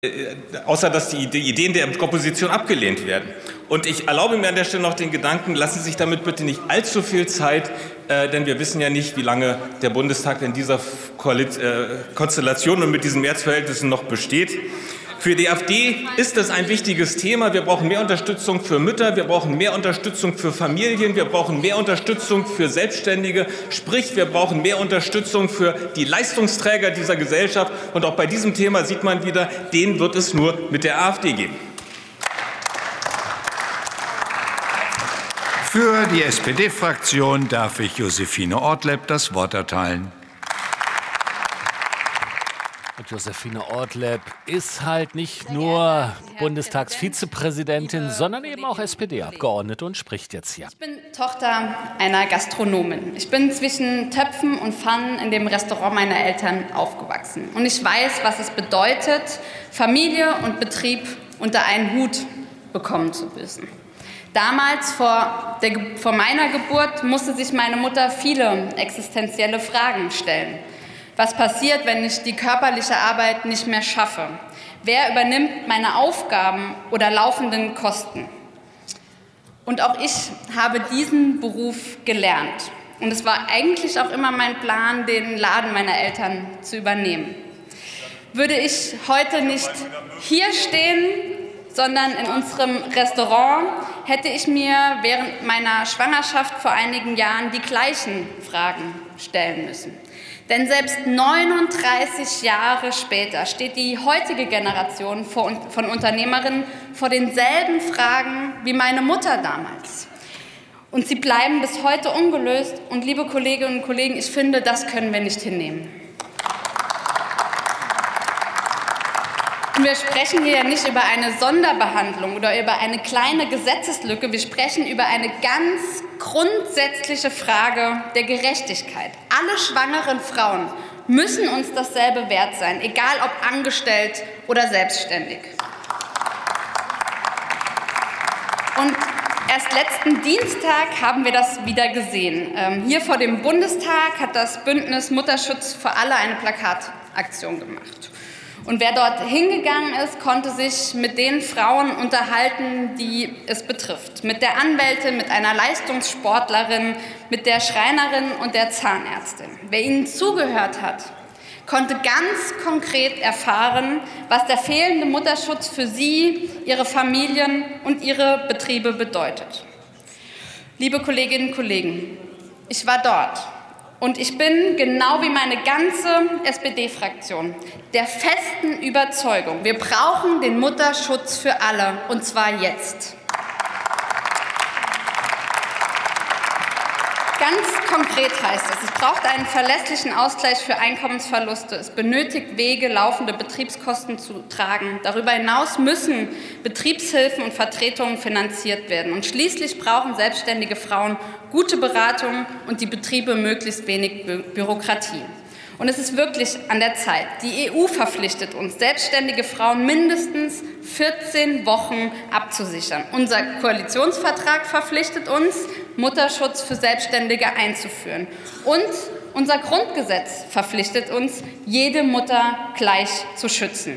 außer dass die Ideen der Opposition abgelehnt werden. Und ich erlaube mir an der Stelle noch den Gedanken, lassen Sie sich damit bitte nicht allzu viel Zeit, denn wir wissen ja nicht, wie lange der Bundestag in dieser Konstellation und mit diesen Mehrheitsverhältnissen noch besteht. Für die AfD ist das ein wichtiges Thema. Wir brauchen mehr Unterstützung für Mütter, wir brauchen mehr Unterstützung für Familien, wir brauchen mehr Unterstützung für Selbstständige, sprich, wir brauchen mehr Unterstützung für die Leistungsträger dieser Gesellschaft. Und auch bei diesem Thema sieht man wieder, den wird es nur mit der AfD geben. Für die SPD-Fraktion darf ich Josephine Ortlepp das Wort erteilen. Josephine Ortlepp ist halt nicht nur Bundestagsvizepräsidentin, sondern eben auch SPD-Abgeordnete und spricht jetzt hier. Ich bin Tochter einer Gastronomin. Ich bin zwischen Töpfen und Pfannen in dem Restaurant meiner Eltern aufgewachsen. Und ich weiß, was es bedeutet, Familie und Betrieb unter einen Hut bekommen zu müssen. Damals, vor meiner Geburt, musste sich meine Mutter viele existenzielle Fragen stellen. Was passiert, wenn ich die körperliche Arbeit nicht mehr schaffe? Wer übernimmt meine Aufgaben oder laufenden Kosten? Und auch ich habe diesen Beruf gelernt. Und es war eigentlich auch immer mein Plan, den Laden meiner Eltern zu übernehmen. Würde ich heute nicht hier stehen, sondern in unserem Restaurant, hätte ich mir während meiner Schwangerschaft vor einigen Jahren die gleichen Fragen stellen müssen. Denn selbst 39 Jahre später steht die heutige Generation von Unternehmerinnen vor denselben Fragen wie meine Mutter damals. Und sie bleiben bis heute ungelöst. Und liebe Kolleginnen und Kollegen, ich finde, das können wir nicht hinnehmen. Und wir sprechen hier ja nicht über eine Sonderbehandlung oder über eine kleine Gesetzeslücke. Wir sprechen über eine ganz grundsätzliche Frage der Gerechtigkeit. Alle schwangeren Frauen müssen uns dasselbe wert sein, egal ob angestellt oder selbstständig. Und erst letzten Dienstag haben wir das wieder gesehen. Hier vor dem Bundestag hat das Bündnis Mutterschutz für alle eine Plakataktion gemacht. Und wer dort hingegangen ist, konnte sich mit den Frauen unterhalten, die es betrifft. Mit der Anwältin, mit einer Leistungssportlerin, mit der Schreinerin und der Zahnärztin. Wer ihnen zugehört hat, konnte ganz konkret erfahren, was der fehlende Mutterschutz für sie, ihre Familien und ihre Betriebe bedeutet. Liebe Kolleginnen und Kollegen, ich war dort. Und ich bin, genau wie meine ganze SPD-Fraktion, der festen Überzeugung, wir brauchen den Mutterschutz für alle, und zwar jetzt. Ganz konkret heißt es braucht einen verlässlichen Ausgleich für Einkommensverluste. Es benötigt Wege, laufende Betriebskosten zu tragen. Darüber hinaus müssen Betriebshilfen und Vertretungen finanziert werden. Und schließlich brauchen selbstständige Frauen gute Beratung und die Betriebe möglichst wenig Bürokratie. Und es ist wirklich an der Zeit. Die EU verpflichtet uns, selbstständige Frauen mindestens 14 Wochen abzusichern. Unser Koalitionsvertrag verpflichtet uns, Mutterschutz für Selbstständige einzuführen. Und unser Grundgesetz verpflichtet uns, jede Mutter gleich zu schützen.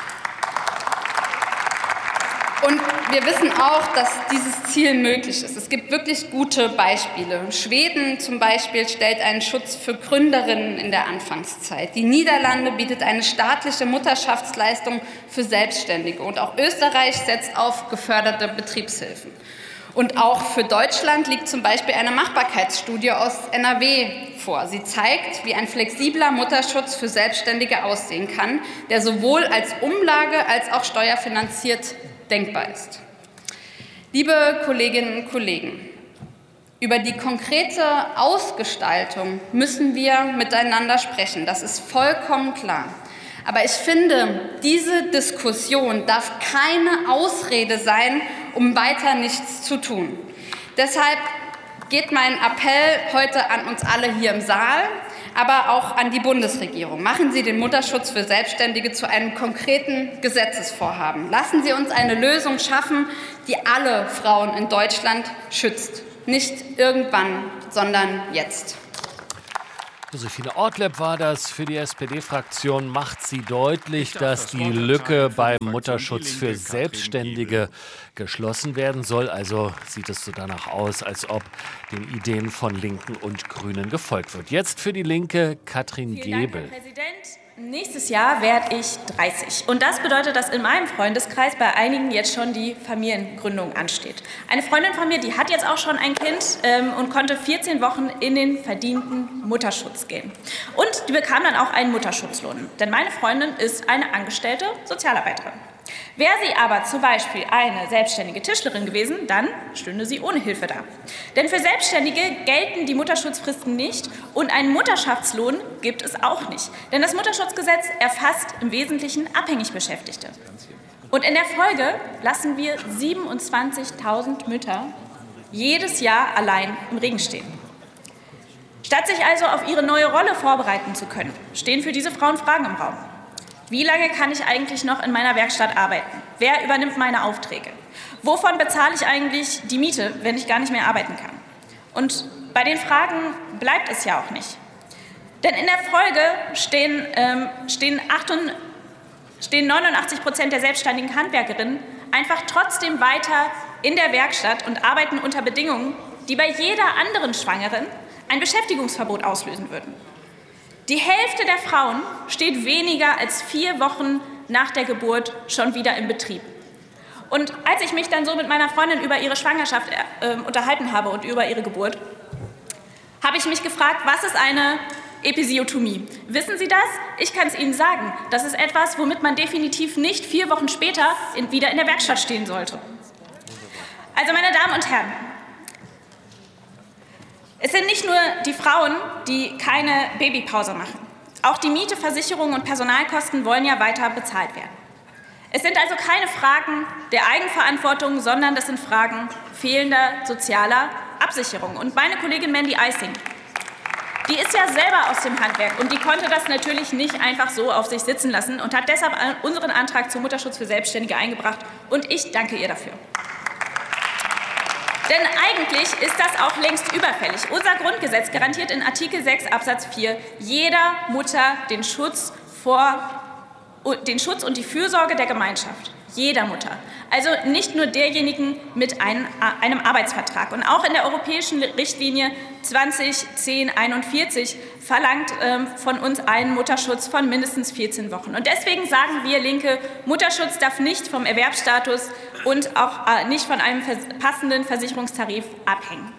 Und wir wissen auch, dass dieses Ziel möglich ist. Es gibt wirklich gute Beispiele. Schweden zum Beispiel stellt einen Schutz für Gründerinnen in der Anfangszeit. Die Niederlande bietet eine staatliche Mutterschaftsleistung für Selbstständige. Und auch Österreich setzt auf geförderte Betriebshilfen. Und auch für Deutschland liegt zum Beispiel eine Machbarkeitsstudie aus NRW vor. Sie zeigt, wie ein flexibler Mutterschutz für Selbstständige aussehen kann, der sowohl als Umlage als auch steuerfinanziert denkbar ist. Liebe Kolleginnen und Kollegen, über die konkrete Ausgestaltung müssen wir miteinander sprechen. Das ist vollkommen klar. Aber ich finde, diese Diskussion darf keine Ausrede sein, um weiter nichts zu tun. Deshalb geht mein Appell heute an uns alle hier im Saal, aber auch an die Bundesregierung. Machen Sie den Mutterschutz für Selbstständige zu einem konkreten Gesetzesvorhaben. Lassen Sie uns eine Lösung schaffen, die alle Frauen in Deutschland schützt. Nicht irgendwann, sondern jetzt. Josephine Ortlepp war das für die SPD-Fraktion. Macht sie deutlich, dass die Lücke beim Mutterschutz für Selbstständige geschlossen werden soll. Also sieht es so danach aus, als ob den Ideen von Linken und Grünen gefolgt wird. Jetzt für die Linke Katrin Gebel. Herr Präsident. Nächstes Jahr werde ich 30. Und das bedeutet, dass in meinem Freundeskreis bei einigen jetzt schon die Familiengründung ansteht. Eine Freundin von mir, die hat jetzt auch schon ein Kind und konnte 14 Wochen in den verdienten Mutterschutz gehen. Und die bekam dann auch einen Mutterschutzlohn. Denn meine Freundin ist eine angestellte Sozialarbeiterin. Wäre sie aber zum Beispiel eine selbstständige Tischlerin gewesen, dann stünde sie ohne Hilfe da. Denn für Selbstständige gelten die Mutterschutzfristen nicht und einen Mutterschaftslohn gibt es auch nicht. Denn das Mutterschutzgesetz erfasst im Wesentlichen abhängig Beschäftigte. Und in der Folge lassen wir 27.000 Mütter jedes Jahr allein im Regen stehen. Statt sich also auf ihre neue Rolle vorbereiten zu können, stehen für diese Frauen Fragen im Raum. Wie lange kann ich eigentlich noch in meiner Werkstatt arbeiten? Wer übernimmt meine Aufträge? Wovon bezahle ich eigentlich die Miete, wenn ich gar nicht mehr arbeiten kann? Und bei den Fragen bleibt es ja auch nicht. Denn in der Folge stehen 89% der selbstständigen Handwerkerinnen einfach trotzdem weiter in der Werkstatt und arbeiten unter Bedingungen, die bei jeder anderen Schwangeren ein Beschäftigungsverbot auslösen würden. Die Hälfte der Frauen steht weniger als 4 Wochen nach der Geburt schon wieder im Betrieb. Und als ich mich dann so mit meiner Freundin über ihre Schwangerschaft unterhalten habe und über ihre Geburt, habe ich mich gefragt, was ist eine Episiotomie? Wissen Sie das? Ich kann es Ihnen sagen. Das ist etwas, womit man definitiv nicht 4 Wochen später wieder in der Werkstatt stehen sollte. Also, meine Damen und Herren, es sind nicht nur die Frauen, die keine Babypause machen. Auch die Miete, Versicherung und Personalkosten wollen ja weiter bezahlt werden. Es sind also keine Fragen der Eigenverantwortung, sondern das sind Fragen fehlender sozialer Absicherung. Und meine Kollegin Mandy Eising, die ist ja selber aus dem Handwerk und die konnte das natürlich nicht einfach so auf sich sitzen lassen und hat deshalb unseren Antrag zum Mutterschutz für Selbstständige eingebracht. Und ich danke ihr dafür. Denn eigentlich ist das auch längst überfällig. Unser Grundgesetz garantiert in Artikel 6 Absatz 4 jeder Mutter den Schutz und die Fürsorge der Gemeinschaft. Jeder Mutter. Also nicht nur derjenigen mit einem Arbeitsvertrag. Und auch in der europäischen Richtlinie 2010/41 verlangt von uns einen Mutterschutz von mindestens 14 Wochen. Und deswegen sagen wir Linke, Mutterschutz darf nicht vom Erwerbsstatus und auch nicht von einem passenden Versicherungstarif abhängen.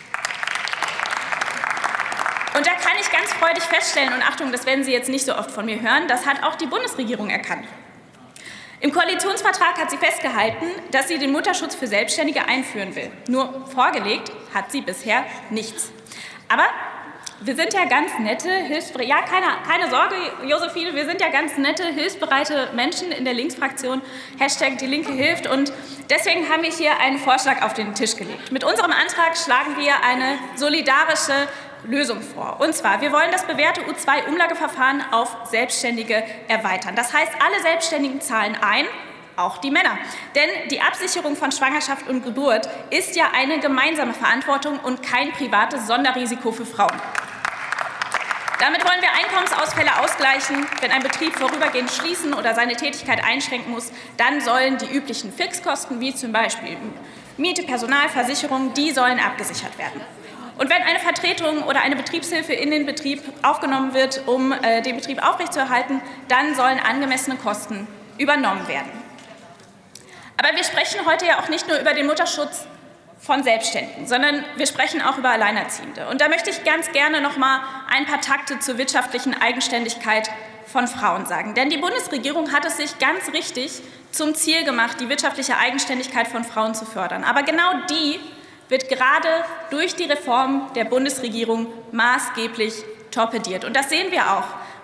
Und da kann ich ganz freudig feststellen, und Achtung, das werden Sie jetzt nicht so oft von mir hören, das hat auch die Bundesregierung erkannt. Im Koalitionsvertrag hat sie festgehalten, dass sie den Mutterschutz für Selbstständige einführen will. Nur vorgelegt hat sie bisher nichts. Aber wir sind ja ganz nette, hilfsbereite, ja, keine Sorge, Josephine, wir sind ja ganz nette, hilfsbereite Menschen in der Linksfraktion, Hashtag Die Linke hilft. Und deswegen haben wir hier einen Vorschlag auf den Tisch gelegt. Mit unserem Antrag schlagen wir eine solidarische Lösung vor. Und zwar, wir wollen das bewährte U2-Umlageverfahren auf Selbstständige erweitern. Das heißt, alle Selbstständigen zahlen ein, auch die Männer. Denn die Absicherung von Schwangerschaft und Geburt ist ja eine gemeinsame Verantwortung und kein privates Sonderrisiko für Frauen. Damit wollen wir Einkommensausfälle ausgleichen. Wenn ein Betrieb vorübergehend schließen oder seine Tätigkeit einschränken muss, dann sollen die üblichen Fixkosten, wie zum Beispiel Miete, Personal, Versicherung, die sollen abgesichert werden. Und wenn eine Vertretung oder eine Betriebshilfe in den Betrieb aufgenommen wird, um den Betrieb aufrechtzuerhalten, dann sollen angemessene Kosten übernommen werden. Aber wir sprechen heute ja auch nicht nur über den Mutterschutz von Selbstständigen, sondern wir sprechen auch über Alleinerziehende. Und da möchte ich ganz gerne noch mal ein paar Takte zur wirtschaftlichen Eigenständigkeit von Frauen sagen. Denn die Bundesregierung hat es sich ganz richtig zum Ziel gemacht, die wirtschaftliche Eigenständigkeit von Frauen zu fördern. Aber genau die wird gerade durch die Reform der Bundesregierung maßgeblich torpediert. Und das sehen wir auch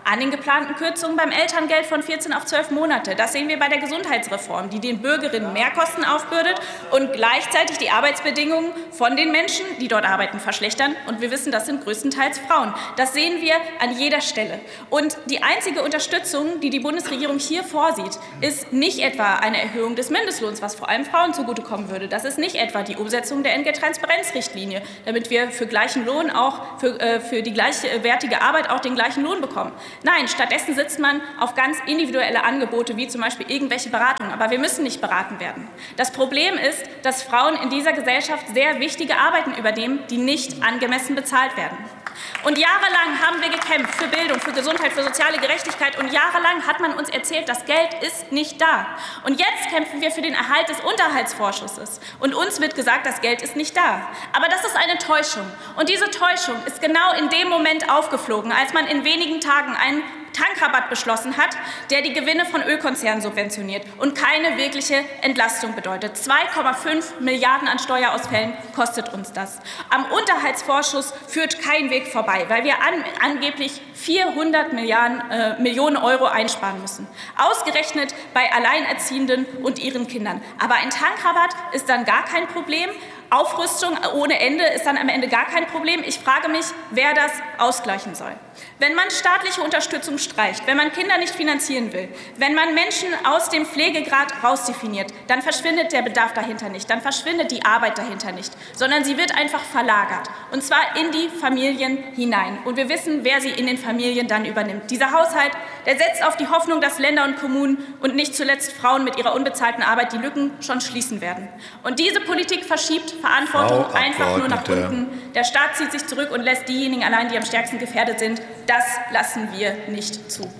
an den geplanten Kürzungen beim Elterngeld von 14 auf 12 Monate. Das sehen wir bei der Gesundheitsreform, die den Bürgerinnen Mehrkosten aufbürdet und gleichzeitig die Arbeitsbedingungen von den Menschen, die dort arbeiten, verschlechtern. Und wir wissen, das sind größtenteils Frauen. Das sehen wir an jeder Stelle. Und die einzige Unterstützung, die die Bundesregierung hier vorsieht, ist nicht etwa eine Erhöhung des Mindestlohns, was vor allem Frauen zugutekommen würde. Das ist nicht etwa die Umsetzung der Entgelttransparenzrichtlinie, damit wir für gleichen Lohn auch für die gleichwertige Arbeit auch den gleichen Lohn bekommen. Nein, stattdessen sitzt man auf ganz individuelle Angebote, wie zum Beispiel irgendwelche Beratungen. Aber wir müssen nicht beraten werden. Das Problem ist, dass Frauen in dieser Gesellschaft sehr wichtige Arbeiten übernehmen, die nicht angemessen bezahlt werden. Und jahrelang haben wir gekämpft für Bildung, für Gesundheit, für soziale Gerechtigkeit. Und jahrelang hat man uns erzählt, das Geld ist nicht da. Und jetzt kämpfen wir für den Erhalt des Unterhaltsvorschusses. Und uns wird gesagt, das Geld ist nicht da. Aber das ist eine Täuschung. Und diese Täuschung ist genau in dem Moment aufgeflogen, als man in wenigen Tagen einen Tankrabatt beschlossen hat, der die Gewinne von Ölkonzernen subventioniert und keine wirkliche Entlastung bedeutet. 2,5 Milliarden an Steuerausfällen kostet uns das. Am Unterhaltsvorschuss führt kein Weg vorbei, weil wir angeblich 400 Millionen Euro einsparen müssen. Ausgerechnet bei Alleinerziehenden und ihren Kindern. Aber ein Tankrabatt ist dann gar kein Problem. Aufrüstung ohne Ende ist dann am Ende gar kein Problem. Ich frage mich, wer das ausgleichen soll. Wenn man staatliche Unterstützung streicht, wenn man Kinder nicht finanzieren will, wenn man Menschen aus dem Pflegegrad rausdefiniert, dann verschwindet der Bedarf dahinter nicht, dann verschwindet die Arbeit dahinter nicht, sondern sie wird einfach verlagert, und zwar in die Familien hinein. Und wir wissen, wer sie in den Familien dann übernimmt. Dieser Haushalt, der setzt auf die Hoffnung, dass Länder und Kommunen und nicht zuletzt Frauen mit ihrer unbezahlten Arbeit die Lücken schon schließen werden. Und diese Politik verschiebt Verantwortung einfach nur nach unten. Der Staat zieht sich zurück und lässt diejenigen allein, die am stärksten gefährdet sind. Das lassen wir nicht zu.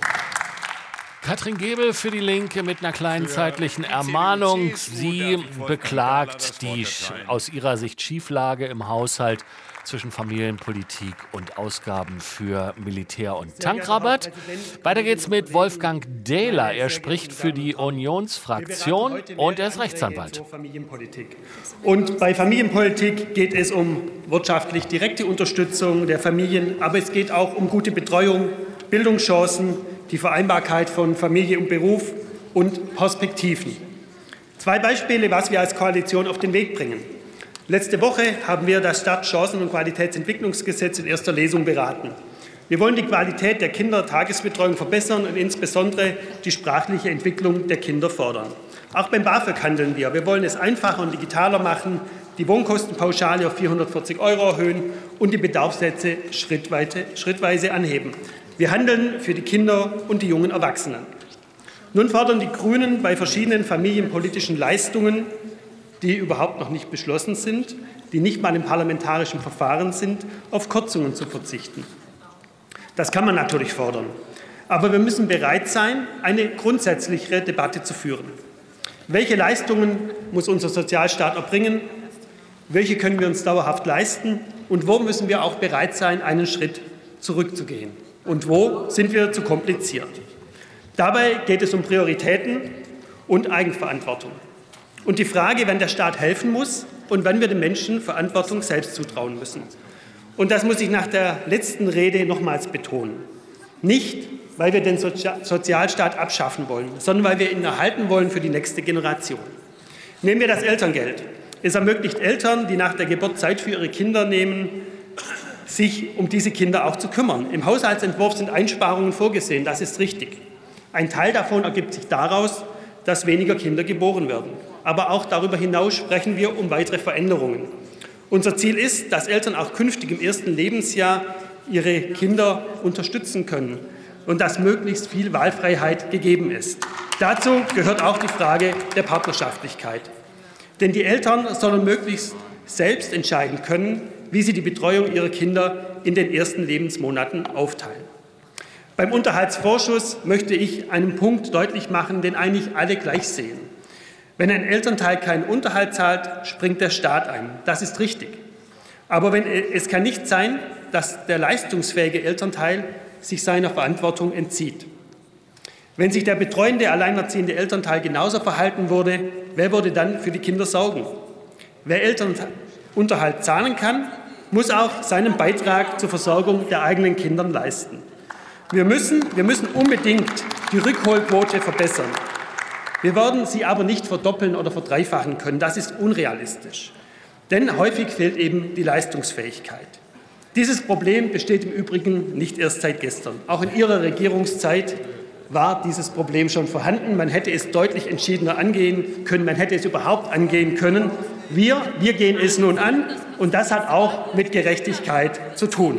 Katrin Gebel für die Linke mit einer kleinen zeitlichen Ermahnung. Sie beklagt die aus ihrer Sicht Schieflage im Haushalt zwischen Familienpolitik und Ausgaben für Militär- und Tankrabatt. Weiter geht's mit Wolfgang Dehler. Er spricht für die Unionsfraktion und er ist Rechtsanwalt. Und bei Familienpolitik geht es um wirtschaftlich direkte Unterstützung der Familien, aber es geht auch um gute Betreuung, Bildungschancen, die Vereinbarkeit von Familie und Beruf und Perspektiven. 2 Beispiele, was wir als Koalition auf den Weg bringen. Letzte Woche haben wir das Start-, und Qualitätsentwicklungsgesetz in erster Lesung beraten. Wir wollen die Qualität der Kindertagesbetreuung verbessern und insbesondere die sprachliche Entwicklung der Kinder fördern. Auch beim BAföG handeln wir. Wir wollen es einfacher und digitaler machen, die Wohnkostenpauschale auf 440 € erhöhen und die Bedarfssätze schrittweise anheben. Wir handeln für die Kinder und die jungen Erwachsenen. Nun fordern die Grünen bei verschiedenen familienpolitischen Leistungen, die überhaupt noch nicht beschlossen sind, die nicht mal im parlamentarischen Verfahren sind, auf Kürzungen zu verzichten. Das kann man natürlich fordern. Aber wir müssen bereit sein, eine grundsätzlichere Debatte zu führen. Welche Leistungen muss unser Sozialstaat erbringen? Welche können wir uns dauerhaft leisten? Und wo müssen wir auch bereit sein, einen Schritt zurückzugehen? Und wo sind wir zu kompliziert? Dabei geht es um Prioritäten und Eigenverantwortung. Und die Frage, wann der Staat helfen muss und wann wir den Menschen Verantwortung selbst zutrauen müssen. Und das muss ich nach der letzten Rede nochmals betonen. Nicht, weil wir den Sozialstaat abschaffen wollen, sondern weil wir ihn erhalten wollen für die nächste Generation. Nehmen wir das Elterngeld. Es ermöglicht Eltern, die nach der Geburt Zeit für ihre Kinder nehmen, sich um diese Kinder auch zu kümmern. Im Haushaltsentwurf sind Einsparungen vorgesehen, das ist richtig. Ein Teil davon ergibt sich daraus, dass weniger Kinder geboren werden. Aber auch darüber hinaus sprechen wir um weitere Veränderungen. Unser Ziel ist, dass Eltern auch künftig im ersten Lebensjahr ihre Kinder unterstützen können und dass möglichst viel Wahlfreiheit gegeben ist. Dazu gehört auch die Frage der Partnerschaftlichkeit. Denn die Eltern sollen möglichst selbst entscheiden können, wie sie die Betreuung ihrer Kinder in den ersten Lebensmonaten aufteilen. Beim Unterhaltsvorschuss möchte ich einen Punkt deutlich machen, den eigentlich alle gleich sehen. Wenn ein Elternteil keinen Unterhalt zahlt, springt der Staat ein. Das ist richtig. Aber es kann nicht sein, dass der leistungsfähige Elternteil sich seiner Verantwortung entzieht. Wenn sich der betreuende, alleinerziehende Elternteil genauso verhalten würde, wer würde dann für die Kinder sorgen? Wer Elternunterhalt zahlen kann, muss auch seinen Beitrag zur Versorgung der eigenen Kinder leisten. Wir müssen unbedingt die Rückholquote verbessern. Wir werden sie aber nicht verdoppeln oder verdreifachen können. Das ist unrealistisch. Denn häufig fehlt eben die Leistungsfähigkeit. Dieses Problem besteht im Übrigen nicht erst seit gestern. Auch in Ihrer Regierungszeit war dieses Problem schon vorhanden. Man hätte es deutlich entschiedener angehen können. Man hätte es überhaupt angehen können. Wir gehen es nun an, und das hat auch mit Gerechtigkeit zu tun.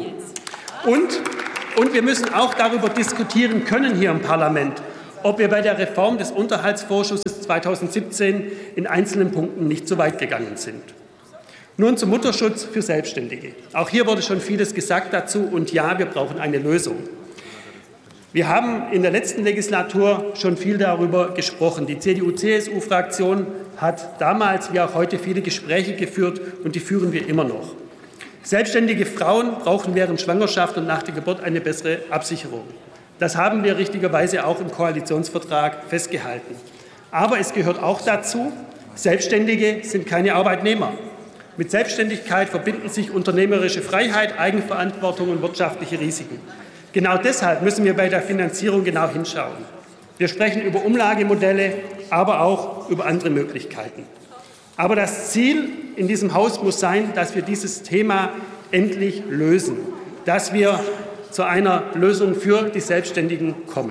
Und wir müssen auch darüber diskutieren können hier im Parlament, ob wir bei der Reform des Unterhaltsvorschusses 2017 in einzelnen Punkten nicht so weit gegangen sind. Nun zum Mutterschutz für Selbstständige. Auch hier wurde schon vieles gesagt dazu, und ja, wir brauchen eine Lösung. Wir haben in der letzten Legislatur schon viel darüber gesprochen. Die CDU-CSU-Fraktion hat damals wie auch heute viele Gespräche geführt, und die führen wir immer noch. Selbstständige Frauen brauchen während Schwangerschaft und nach der Geburt eine bessere Absicherung. Das haben wir richtigerweise auch im Koalitionsvertrag festgehalten. Aber es gehört auch dazu, Selbstständige sind keine Arbeitnehmer. Mit Selbstständigkeit verbinden sich unternehmerische Freiheit, Eigenverantwortung und wirtschaftliche Risiken. Genau deshalb müssen wir bei der Finanzierung genau hinschauen. Wir sprechen über Umlagemodelle, aber auch über andere Möglichkeiten. Aber das Ziel in diesem Haus muss sein, dass wir dieses Thema endlich lösen, dass wir zu einer Lösung für die Selbstständigen kommen.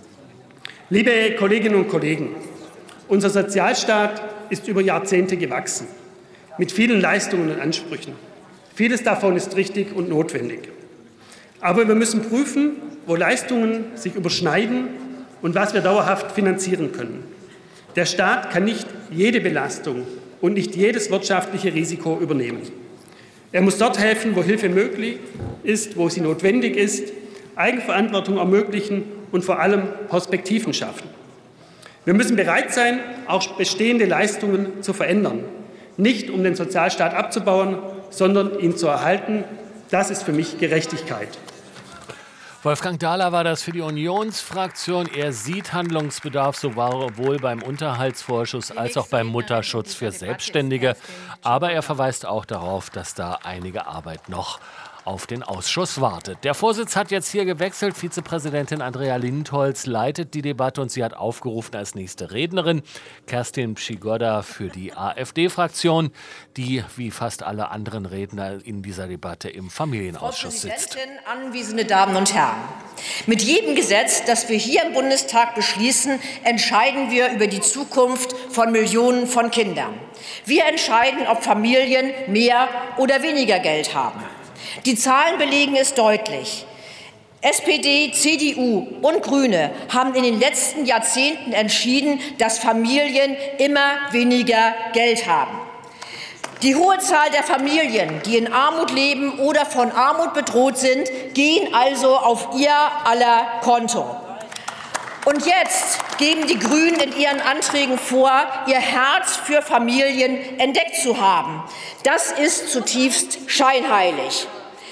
Liebe Kolleginnen und Kollegen, unser Sozialstaat ist über Jahrzehnte gewachsen, mit vielen Leistungen und Ansprüchen. Vieles davon ist richtig und notwendig. Aber wir müssen prüfen, wo Leistungen sich überschneiden und was wir dauerhaft finanzieren können. Der Staat kann nicht jede Belastung und nicht jedes wirtschaftliche Risiko übernehmen. Er muss dort helfen, wo Hilfe möglich ist, wo sie notwendig ist, Eigenverantwortung ermöglichen und vor allem Perspektiven schaffen. Wir müssen bereit sein, auch bestehende Leistungen zu verändern. Nicht um den Sozialstaat abzubauen, sondern ihn zu erhalten. Das ist für mich Gerechtigkeit. Wolfgang Dahler war das für die Unionsfraktion. Er sieht Handlungsbedarf sowohl beim Unterhaltsvorschuss als auch beim Mutterschutz für Selbstständige. Aber er verweist auch darauf, dass da einige Arbeit noch auf den Ausschuss wartet. Der Vorsitz hat jetzt hier gewechselt. Vizepräsidentin Andrea Lindholz leitet die Debatte, und sie hat aufgerufen als nächste Rednerin Kerstin Pschigoda für die AfD-Fraktion, die wie fast alle anderen Redner in dieser Debatte im Familienausschuss sitzt. Frau Präsidentin, anwesende Damen und Herren! Mit jedem Gesetz, das wir hier im Bundestag beschließen, entscheiden wir über die Zukunft von Millionen von Kindern. Wir entscheiden, ob Familien mehr oder weniger Geld haben. Die Zahlen belegen es deutlich. SPD, CDU und Grüne haben in den letzten Jahrzehnten entschieden, dass Familien immer weniger Geld haben. Die hohe Zahl der Familien, die in Armut leben oder von Armut bedroht sind, gehen also auf ihr aller Konto. Und jetzt geben die Grünen in ihren Anträgen vor, ihr Herz für Familien entdeckt zu haben. Das ist zutiefst scheinheilig.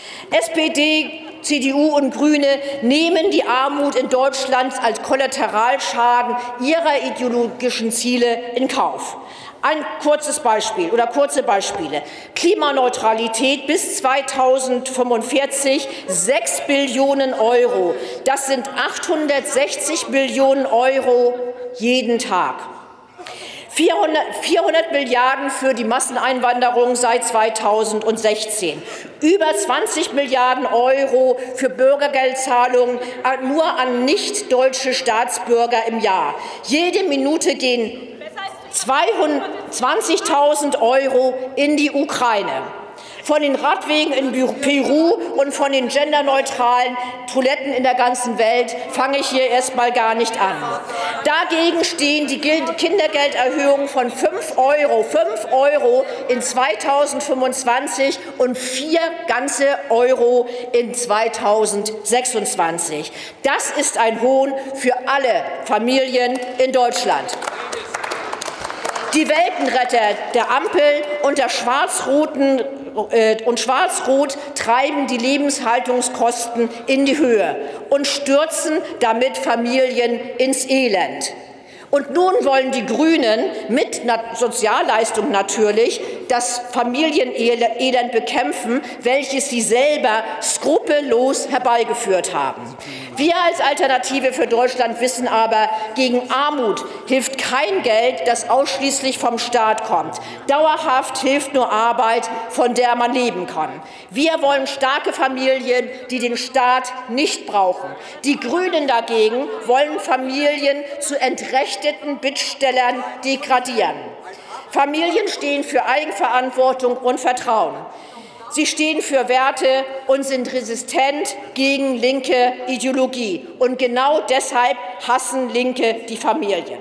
SPD, CDU und Grüne nehmen die Armut in Deutschland als Kollateralschaden ihrer ideologischen Ziele in Kauf. Ein kurzes Beispiel oder kurze Beispiele. Klimaneutralität bis 2045, 6 Billionen Euro. Das sind 860 Billionen Euro jeden Tag. 400 Milliarden für die Masseneinwanderung seit 2016. Über 20 Milliarden Euro für Bürgergeldzahlungen nur an nicht-deutsche Staatsbürger im Jahr. Jede Minute gehen 20.000 Euro in die Ukraine. Von den Radwegen in Peru und von den genderneutralen Toiletten in der ganzen Welt fange ich hier erst mal gar nicht an. Dagegen stehen die Kindergelderhöhungen von 5 Euro in 2025 und 4 ganze Euro in 2026. Das ist ein Hohn für alle Familien in Deutschland. Die Weltenretter der Ampel und der Schwarz-Rot treiben die Lebenshaltungskosten in die Höhe und stürzen damit Familien ins Elend. Und nun wollen die Grünen mit Sozialleistungen natürlich das Familienelend bekämpfen, welches sie selber skrupellos herbeigeführt haben. Wir als Alternative für Deutschland wissen aber, gegen Armut hilft kein Geld, das ausschließlich vom Staat kommt. Dauerhaft hilft nur Arbeit, von der man leben kann. Wir wollen starke Familien, die den Staat nicht brauchen. Die Grünen dagegen wollen Familien zu entrechteten Bittstellern degradieren. Familien stehen für Eigenverantwortung und Vertrauen. Sie stehen für Werte und sind resistent gegen linke Ideologie. Und genau deshalb hassen Linke die Familien.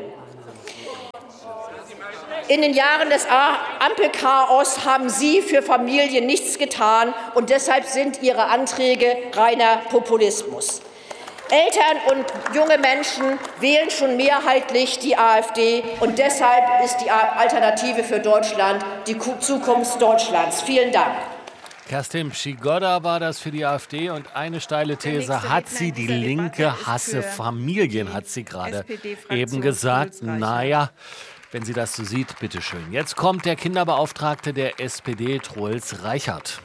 In den Jahren des Ampelchaos haben Sie für Familien nichts getan, und deshalb sind Ihre Anträge reiner Populismus. Eltern und junge Menschen wählen schon mehrheitlich die AfD, und deshalb ist die Alternative für Deutschland die Zukunft Deutschlands. Vielen Dank. Kerstin Pschigoda war das für die AfD, und eine steile These hat sie, die Linke hasse Familien, hat sie gerade eben gesagt. Naja, wenn sie das so sieht, bitteschön. Jetzt kommt der Kinderbeauftragte der SPD, Truls Reichert.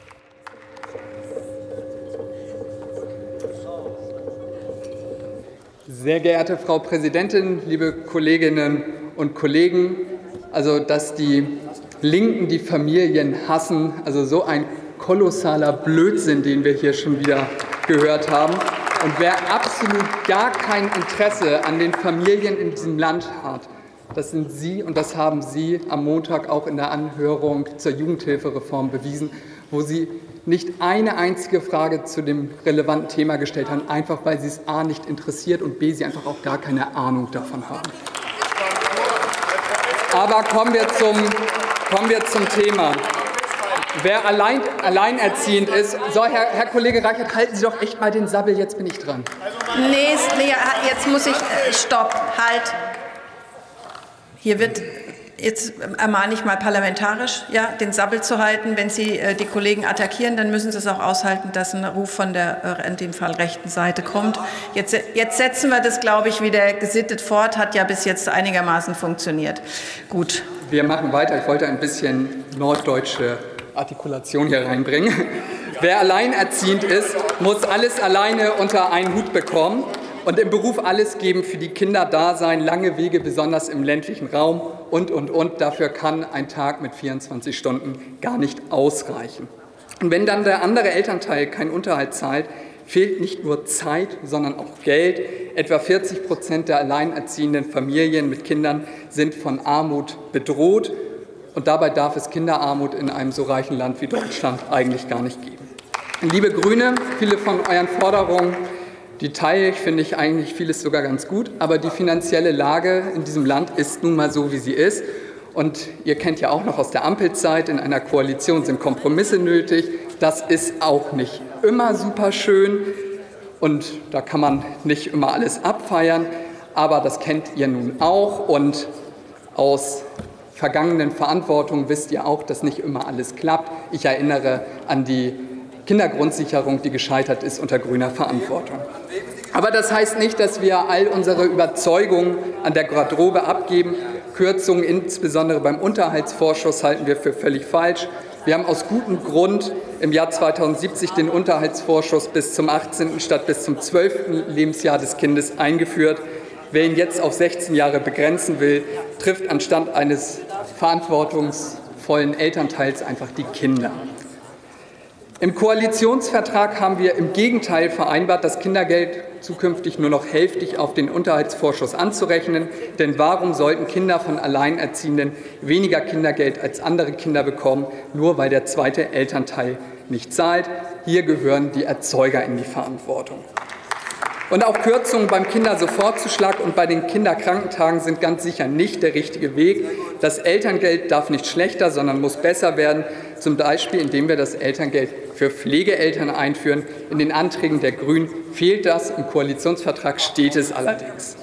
Sehr geehrte Frau Präsidentin, liebe Kolleginnen und Kollegen, also dass die Linken die Familien hassen, also so ein kolossaler Blödsinn, den wir hier schon wieder gehört haben. Und wer absolut gar kein Interesse an den Familien in diesem Land hat, das sind Sie, und das haben Sie am Montag auch in der Anhörung zur Jugendhilfereform bewiesen, wo Sie nicht eine einzige Frage zu dem relevanten Thema gestellt haben, einfach weil Sie es a. nicht interessiert und b. Sie einfach auch gar keine Ahnung davon haben. Aber kommen wir zum Thema. Wer alleinerziehend ist, so, Herr Kollege Reichert, halten Sie doch echt mal den Sabbel, jetzt bin ich dran. Nee, jetzt muss ich, stopp, halt. Hier wird, jetzt ermahne ich mal parlamentarisch, ja, den Sabbel zu halten. Wenn Sie die Kollegen attackieren, dann müssen Sie es auch aushalten, dass ein Ruf von der, in dem Fall, rechten Seite kommt. Jetzt setzen wir das, glaube ich, wieder gesittet fort, hat ja bis jetzt einigermaßen funktioniert. Gut. Wir machen weiter. Ich wollte ein bisschen norddeutsche Artikulation hier reinbringen. Wer alleinerziehend ist, muss alles alleine unter einen Hut bekommen und im Beruf alles geben, für die Kinder da sein, lange Wege, besonders im ländlichen Raum und. Dafür kann ein Tag mit 24 Stunden gar nicht ausreichen. Und wenn dann der andere Elternteil keinen Unterhalt zahlt, fehlt nicht nur Zeit, sondern auch Geld. Etwa 40% der alleinerziehenden Familien mit Kindern sind von Armut bedroht. Und dabei darf es Kinderarmut in einem so reichen Land wie Deutschland eigentlich gar nicht geben. Liebe Grüne, viele von euren Forderungen, die teile ich, finde ich eigentlich vieles sogar ganz gut. Aber die finanzielle Lage in diesem Land ist nun mal so, wie sie ist. Und ihr kennt ja auch noch aus der Ampelzeit, in einer Koalition sind Kompromisse nötig. Das ist auch nicht immer super schön. Und da kann man nicht immer alles abfeiern. Aber das kennt ihr nun auch. Und aus vergangenen Verantwortung wisst ihr auch, dass nicht immer alles klappt. Ich erinnere an die Kindergrundsicherung, die gescheitert ist unter grüner Verantwortung. Aber das heißt nicht, dass wir all unsere Überzeugungen an der Garderobe abgeben. Kürzungen, insbesondere beim Unterhaltsvorschuss, halten wir für völlig falsch. Wir haben aus gutem Grund im Jahr 2070 den Unterhaltsvorschuss bis zum 18. statt bis zum 12. Lebensjahr des Kindes eingeführt. Wer ihn jetzt auf 16 Jahre begrenzen will, trifft anstatt eines verantwortungsvollen Elternteils einfach die Kinder. Im Koalitionsvertrag haben wir im Gegenteil vereinbart, das Kindergeld zukünftig nur noch hälftig auf den Unterhaltsvorschuss anzurechnen. Denn warum sollten Kinder von Alleinerziehenden weniger Kindergeld als andere Kinder bekommen, nur weil der zweite Elternteil nicht zahlt? Hier gehören die Erzeuger in die Verantwortung. Und auch Kürzungen beim Kindersofortzuschlag und bei den Kinderkrankentagen sind ganz sicher nicht der richtige Weg. Das Elterngeld darf nicht schlechter, sondern muss besser werden, zum Beispiel indem wir das Elterngeld für Pflegeeltern einführen. In den Anträgen der Grünen fehlt das, im Koalitionsvertrag steht es allerdings.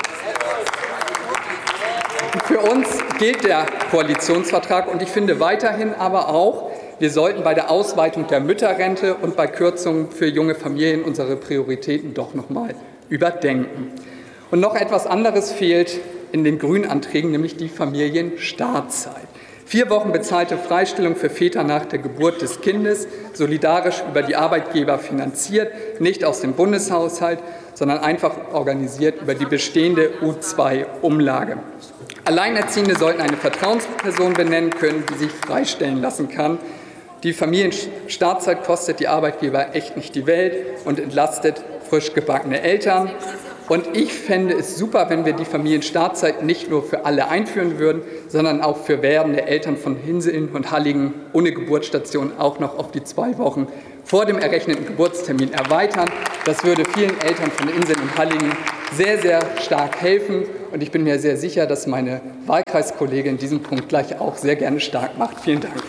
Für uns gilt der Koalitionsvertrag, und ich finde weiterhin aber auch, wir sollten bei der Ausweitung der Mütterrente und bei Kürzungen für junge Familien unsere Prioritäten doch noch mal überdenken. Und noch etwas anderes fehlt in den Grünen Anträgen, nämlich die Familienstartzeit. 4 Wochen bezahlte Freistellung für Väter nach der Geburt des Kindes, solidarisch über die Arbeitgeber finanziert, nicht aus dem Bundeshaushalt, sondern einfach organisiert über die bestehende U2-Umlage. Alleinerziehende sollten eine Vertrauensperson benennen können, die sich freistellen lassen kann. Die Familienstartzeit kostet die Arbeitgeber echt nicht die Welt und entlastet frisch gebackene Eltern. Und ich fände es super, wenn wir die Familienstartzeit nicht nur für alle einführen würden, sondern auch für werdende Eltern von Hinseln und Halligen ohne Geburtsstation auch noch auf die 2 Wochen vor dem errechneten Geburtstermin erweitern. Das würde vielen Eltern von Inseln und Halligen sehr, sehr stark helfen. Und ich bin mir sehr sicher, dass meine Wahlkreiskollegin diesen Punkt gleich auch sehr gerne stark macht. Vielen Dank.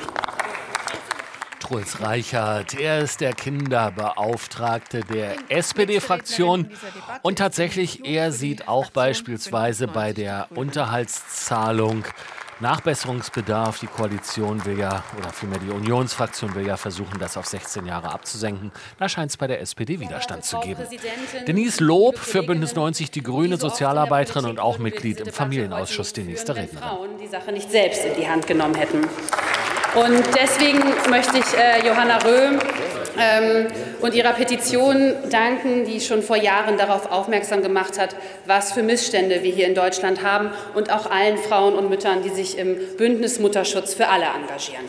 Truls Reichert, er ist der Kinderbeauftragte der SPD-Fraktion und tatsächlich, er sieht auch beispielsweise bei der Unterhaltszahlung Nachbesserungsbedarf. Die Koalition will ja, oder vielmehr die Unionsfraktion will ja versuchen, das auf 16 Jahre abzusenken. Da scheint es bei der SPD Widerstand zu geben. Denise Lob für Bündnis 90, die grüne Sozialarbeiterin und auch Mitglied im Familienausschuss, die nächste Rednerin. Frauen die Sache nicht selbst in die Hand genommen hätten. Und deswegen möchte ich Johanna Röhm und ihrer Petition danken, die schon vor Jahren darauf aufmerksam gemacht hat, was für Missstände wir hier in Deutschland haben, und auch allen Frauen und Müttern, die sich im Bündnis Mutterschutz für alle engagieren.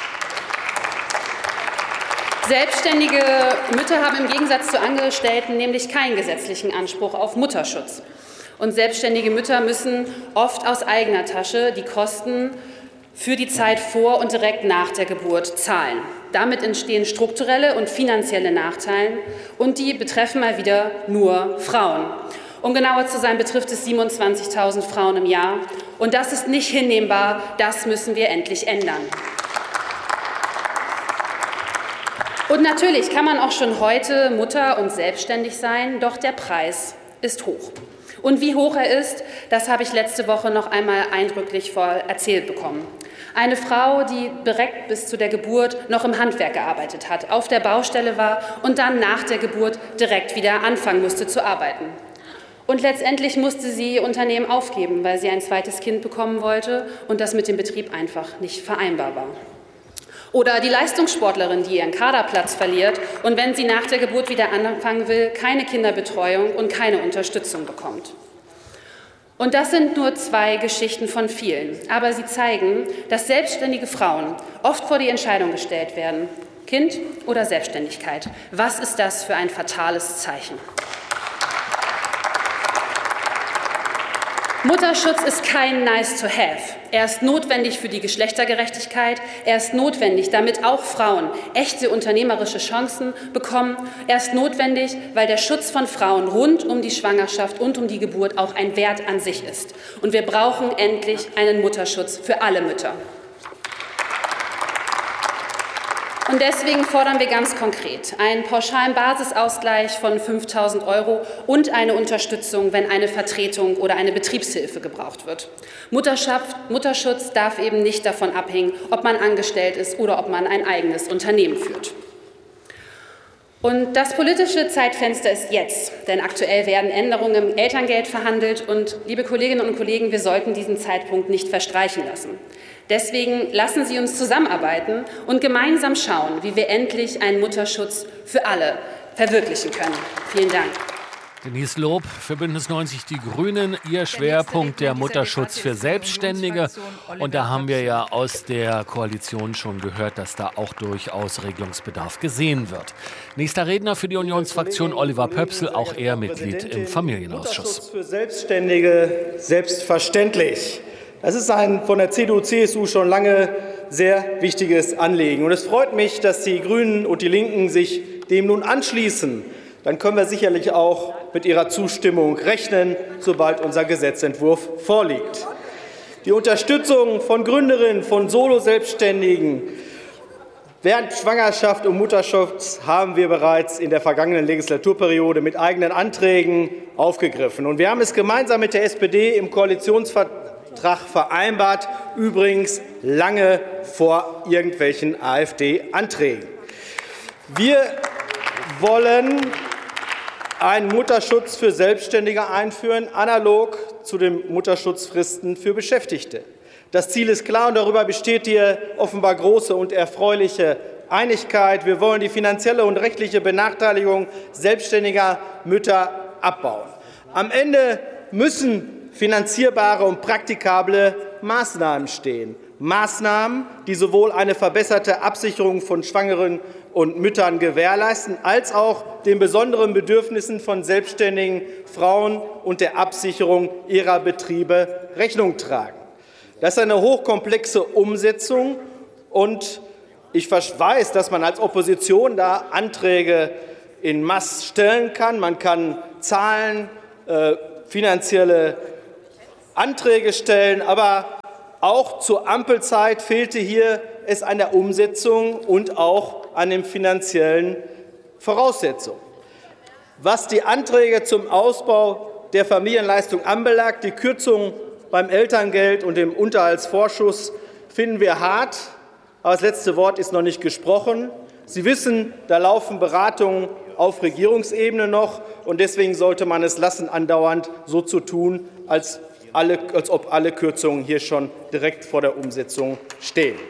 Selbstständige Mütter haben im Gegensatz zu Angestellten nämlich keinen gesetzlichen Anspruch auf Mutterschutz. Und selbstständige Mütter müssen oft aus eigener Tasche die Kosten für die Zeit vor und direkt nach der Geburt zahlen. Damit entstehen strukturelle und finanzielle Nachteile, und die betreffen mal wieder nur Frauen. Um genauer zu sein, betrifft es 27.000 Frauen im Jahr. Und das ist nicht hinnehmbar, das müssen wir endlich ändern. Und natürlich kann man auch schon heute Mutter und selbstständig sein, doch der Preis ist hoch. Und wie hoch er ist, das habe ich letzte Woche noch einmal eindrücklich erzählt bekommen. Eine Frau, die direkt bis zu der Geburt noch im Handwerk gearbeitet hat, auf der Baustelle war und dann nach der Geburt direkt wieder anfangen musste zu arbeiten. Und letztendlich musste sie ihr Unternehmen aufgeben, weil sie ein zweites Kind bekommen wollte und das mit dem Betrieb einfach nicht vereinbar war. Oder die Leistungssportlerin, die ihren Kaderplatz verliert und wenn sie nach der Geburt wieder anfangen will, keine Kinderbetreuung und keine Unterstützung bekommt. Und das sind nur 2 Geschichten von vielen. Aber sie zeigen, dass selbstständige Frauen oft vor die Entscheidung gestellt werden: Kind oder Selbstständigkeit. Was ist das für ein fatales Zeichen? Mutterschutz ist kein Nice-to-have. Er ist notwendig für die Geschlechtergerechtigkeit. Er ist notwendig, damit auch Frauen echte unternehmerische Chancen bekommen. Er ist notwendig, weil der Schutz von Frauen rund um die Schwangerschaft und um die Geburt auch ein Wert an sich ist. Und wir brauchen endlich einen Mutterschutz für alle Mütter. Und deswegen fordern wir ganz konkret einen pauschalen Basisausgleich von 5.000 € und eine Unterstützung, wenn eine Vertretung oder eine Betriebshilfe gebraucht wird. Mutterschutz darf eben nicht davon abhängen, ob man angestellt ist oder ob man ein eigenes Unternehmen führt. Und das politische Zeitfenster ist jetzt, denn aktuell werden Änderungen im Elterngeld verhandelt. Und, liebe Kolleginnen und Kollegen, wir sollten diesen Zeitpunkt nicht verstreichen lassen. Deswegen lassen Sie uns zusammenarbeiten und gemeinsam schauen, wie wir endlich einen Mutterschutz für alle verwirklichen können. Vielen Dank. Denise Lob für Bündnis 90 Die Grünen, ihr Schwerpunkt der Mutterschutz für Selbstständige. Und da haben wir ja aus der Koalition schon gehört, dass da auch durchaus Regelungsbedarf gesehen wird. Nächster Redner für die Unionsfraktion, Oliver Pöpsel, auch er Mitglied im Familienausschuss. Mutterschutz für Selbstständige selbstverständlich. Das ist ein von der CDU-CSU schon lange sehr wichtiges Anliegen. Und es freut mich, dass die Grünen und die Linken sich dem nun anschließen. Dann können wir sicherlich auch mit Ihrer Zustimmung rechnen, sobald unser Gesetzentwurf vorliegt. Die Unterstützung von Gründerinnen, von Solo-Selbstständigen während Schwangerschaft und Mutterschutz haben wir bereits in der vergangenen Legislaturperiode mit eigenen Anträgen aufgegriffen. Und wir haben es gemeinsam mit der SPD im Koalitionsvertrag vereinbart, übrigens lange vor irgendwelchen AfD-Anträgen. Wir wollen einen Mutterschutz für Selbstständige einführen, analog zu den Mutterschutzfristen für Beschäftigte. Das Ziel ist klar und darüber besteht hier offenbar große und erfreuliche Einigkeit. Wir wollen die finanzielle und rechtliche Benachteiligung selbstständiger Mütter abbauen. Am Ende müssen finanzierbare und praktikable Maßnahmen stehen. Maßnahmen, die sowohl eine verbesserte Absicherung von Schwangeren und Müttern gewährleisten, als auch den besonderen Bedürfnissen von selbstständigen Frauen und der Absicherung ihrer Betriebe Rechnung tragen. Das ist eine hochkomplexe Umsetzung und ich weiß, dass man als Opposition da Anträge in Masse stellen kann. Man kann Zahlen, finanzielle Anträge stellen, aber auch zur Ampelzeit fehlte hier es an der Umsetzung und auch an den finanziellen Voraussetzungen. Was die Anträge zum Ausbau der Familienleistung anbelangt, die Kürzungen beim Elterngeld und dem Unterhaltsvorschuss finden wir hart, aber das letzte Wort ist noch nicht gesprochen. Sie wissen, da laufen Beratungen auf Regierungsebene noch, und deswegen sollte man es lassen, andauernd so zu tun, als ob alle Kürzungen hier schon direkt vor der Umsetzung stehen.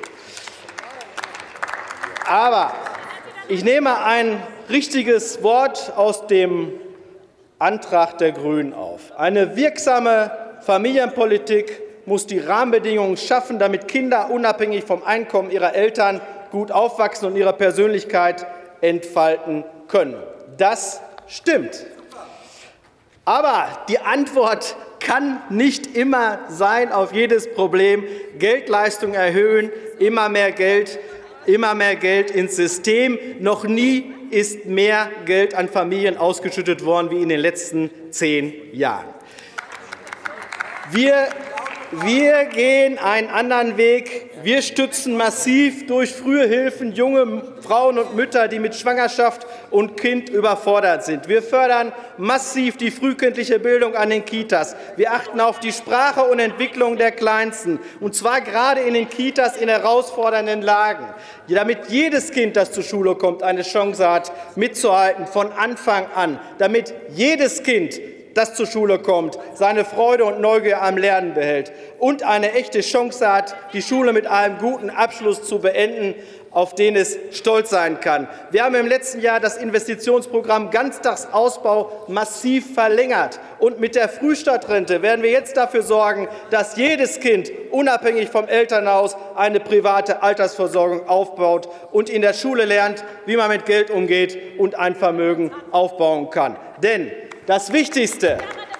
Aber ich nehme ein richtiges Wort aus dem Antrag der Grünen auf. Eine wirksame Familienpolitik muss die Rahmenbedingungen schaffen, damit Kinder unabhängig vom Einkommen ihrer Eltern gut aufwachsen und ihre Persönlichkeit entfalten können. Das stimmt. Aber die Antwort kann nicht immer sein auf jedes Problem. Geldleistung erhöhen, immer mehr Geld ins System. Noch nie ist mehr Geld an Familien ausgeschüttet worden wie in den letzten 10 Jahren. Wir gehen einen anderen Weg. Wir stützen massiv durch frühe Hilfen junge Frauen und Mütter, die mit Schwangerschaft und Kind überfordert sind. Wir fördern massiv die frühkindliche Bildung an den Kitas. Wir achten auf die Sprache und Entwicklung der Kleinsten, und zwar gerade in den Kitas in herausfordernden Lagen, damit jedes Kind, das zur Schule kommt, eine Chance hat, mitzuhalten von Anfang an, damit jedes Kind, das zur Schule kommt, seine Freude und Neugier am Lernen behält und eine echte Chance hat, die Schule mit einem guten Abschluss zu beenden, auf den es stolz sein kann. Wir haben im letzten Jahr das Investitionsprogramm Ganztagsausbau massiv verlängert. Und mit der Frühstart-Rente werden wir jetzt dafür sorgen, dass jedes Kind unabhängig vom Elternhaus eine private Altersversorgung aufbaut und in der Schule lernt, wie man mit Geld umgeht und ein Vermögen aufbauen kann. Denn das Wichtigste,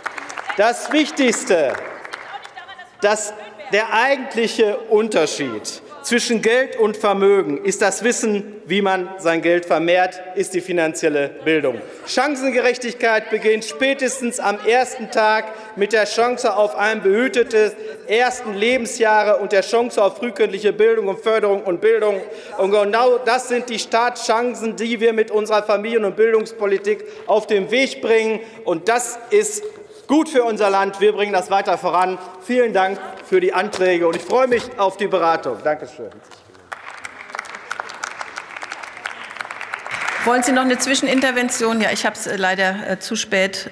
dass der eigentliche Unterschied zwischen Geld und Vermögen ist das Wissen, wie man sein Geld vermehrt, ist die finanzielle Bildung. Chancengerechtigkeit beginnt spätestens am ersten Tag mit der Chance auf ein behütetes ersten Lebensjahre und der Chance auf frühkindliche Bildung und Förderung und Bildung. Und genau das sind die Startchancen, die wir mit unserer Familien- und Bildungspolitik auf den Weg bringen. Und das ist gut für unser Land. Wir bringen das weiter voran. Vielen Dank für die Anträge und ich freue mich auf die Beratung. Dankeschön. Wollen Sie noch eine Zwischenintervention? Ja, ich habe es leider zu spät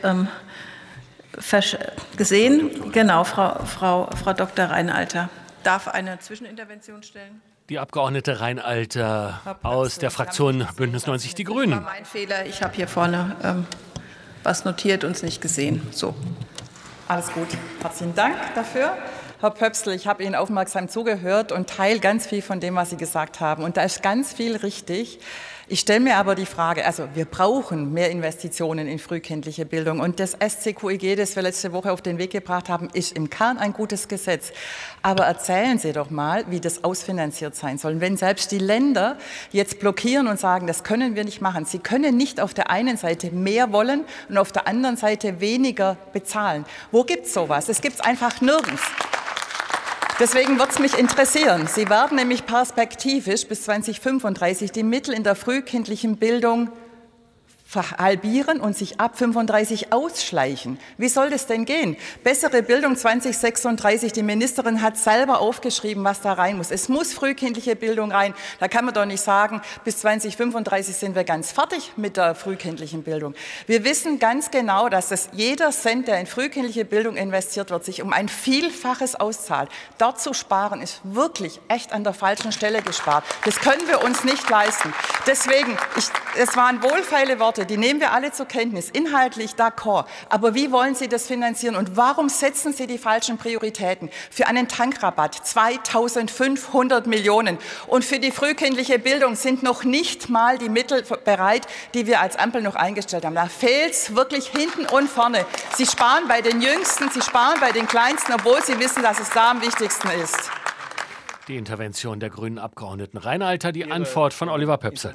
gesehen. Genau, Frau Dr. Reinalter darf eine Zwischenintervention stellen. Die Abgeordnete Reinalter aus der Fraktion Bündnis 90 Die Grünen. Das war mein Fehler. Ich habe hier vorne was notiert und es nicht gesehen. So. Alles gut. Herzlichen Dank dafür. Herr Pöpsl, ich habe Ihnen aufmerksam zugehört und teile ganz viel von dem, was Sie gesagt haben. Und da ist ganz viel richtig. Ich stelle mir aber die Frage, also wir brauchen mehr Investitionen in frühkindliche Bildung. Und das SCQIG, das wir letzte Woche auf den Weg gebracht haben, ist im Kern ein gutes Gesetz. Aber erzählen Sie doch mal, wie das ausfinanziert sein soll. Wenn selbst die Länder jetzt blockieren und sagen, das können wir nicht machen. Sie können nicht auf der einen Seite mehr wollen und auf der anderen Seite weniger bezahlen. Wo gibt es sowas? Es gibt es einfach nirgends. Deswegen wird es mich interessieren. Sie werden nämlich perspektivisch bis 2035 die Mittel in der frühkindlichen Bildung halbieren und sich ab 35 ausschleichen. Wie soll das denn gehen? Bessere Bildung 2036, die Ministerin hat selber aufgeschrieben, was da rein muss. Es muss frühkindliche Bildung rein. Da kann man doch nicht sagen, bis 2035 sind wir ganz fertig mit der frühkindlichen Bildung. Wir wissen ganz genau, dass jeder Cent, der in frühkindliche Bildung investiert wird, sich um ein Vielfaches auszahlt. Dort zu sparen, ist wirklich echt an der falschen Stelle gespart. Das können wir uns nicht leisten. Deswegen, es waren wohlfeile Worte, die nehmen wir alle zur Kenntnis, inhaltlich d'accord. Aber wie wollen Sie das finanzieren und warum setzen Sie die falschen Prioritäten? Für einen Tankrabatt 2.500 Millionen und für die frühkindliche Bildung sind noch nicht mal die Mittel bereit, die wir als Ampel noch eingestellt haben. Da fehlt es wirklich hinten und vorne. Sie sparen bei den Jüngsten, Sie sparen bei den Kleinsten, obwohl Sie wissen, dass es da am wichtigsten ist. Die Intervention der grünen Abgeordneten Reinalter, die Antwort von Oliver Pöpsel.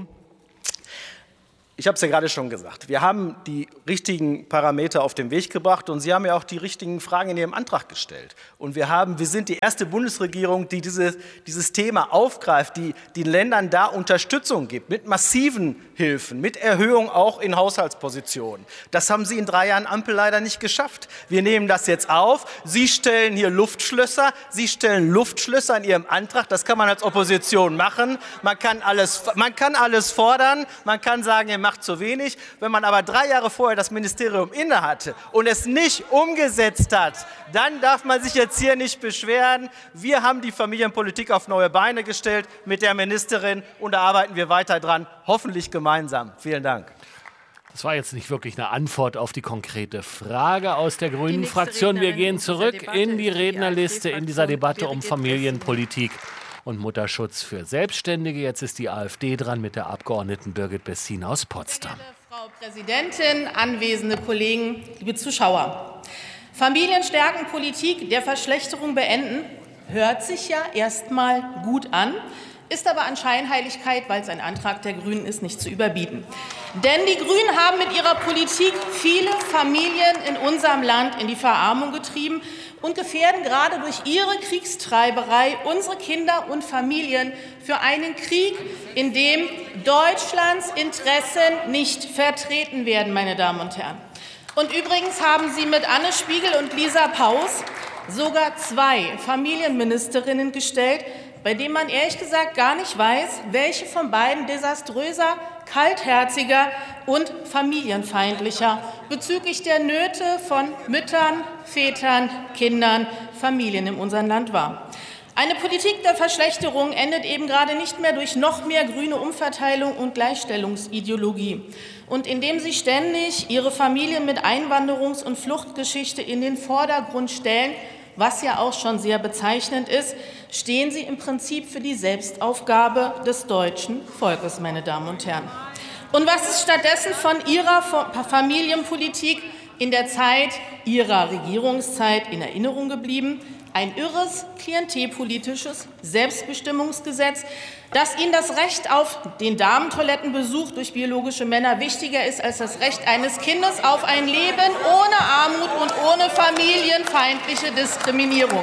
Ich habe es ja gerade schon gesagt. Wir haben die richtigen Parameter auf den Weg gebracht und Sie haben ja auch die richtigen Fragen in Ihrem Antrag gestellt. Und wir sind die erste Bundesregierung, die dieses Thema aufgreift, die den Ländern da Unterstützung gibt, mit massiven Hilfen, mit Erhöhung auch in Haushaltspositionen. Das haben Sie in 3 Jahren Ampel leider nicht geschafft. Wir nehmen das jetzt auf. Sie stellen hier Luftschlösser. Sie stellen Luftschlösser in Ihrem Antrag. Das kann man als Opposition machen. Man kann alles fordern. Man kann sagen, ihr macht zu wenig. Wenn man aber 3 Jahre vorher das Ministerium innehatte und es nicht umgesetzt hat, dann darf man sich jetzt hier nicht beschweren. Wir haben die Familienpolitik auf neue Beine gestellt mit der Ministerin und da arbeiten wir weiter dran, hoffentlich gemeinsam. Vielen Dank. Das war jetzt nicht wirklich eine Antwort auf die konkrete Frage aus der grünen Fraktion. Wir gehen zurück in die Rednerliste in dieser Debatte um Familienpolitik und Mutterschutz für Selbstständige. Jetzt ist die AfD dran mit der Abgeordneten Birgit Bessin aus Potsdam. Frau Präsidentin, anwesende Kollegen, liebe Zuschauer. Familienstärkenpolitik der Verschlechterung beenden, hört sich ja erstmal gut an, ist aber an Scheinheiligkeit, weil es ein Antrag der Grünen ist, nicht zu überbieten. Denn die Grünen haben mit ihrer Politik viele Familien in unserem Land in die Verarmung getrieben und gefährden gerade durch ihre Kriegstreiberei unsere Kinder und Familien für einen Krieg, in dem Deutschlands Interessen nicht vertreten werden, meine Damen und Herren. Und übrigens haben Sie mit Anne Spiegel und Lisa Paus sogar 2 Familienministerinnen gestellt, bei denen man ehrlich gesagt gar nicht weiß, welche von beiden desaströser, kaltherziger und familienfeindlicher bezüglich der Nöte von Müttern, Vätern, Kindern, Familien in unserem Land war. Eine Politik der Verschlechterung endet eben gerade nicht mehr durch noch mehr grüne Umverteilung und Gleichstellungsideologie. Und indem Sie ständig Ihre Familien mit Einwanderungs- und Fluchtgeschichte in den Vordergrund stellen, was ja auch schon sehr bezeichnend ist, stehen Sie im Prinzip für die Selbstaufgabe des deutschen Volkes, meine Damen und Herren. Und was ist stattdessen von Ihrer Familienpolitik in der Zeit Ihrer Regierungszeit in Erinnerung geblieben? Ein irres, klientelpolitisches Selbstbestimmungsgesetz, dass Ihnen das Recht auf den Damentoilettenbesuch durch biologische Männer wichtiger ist als das Recht eines Kindes auf ein Leben ohne Armut und ohne familienfeindliche Diskriminierung.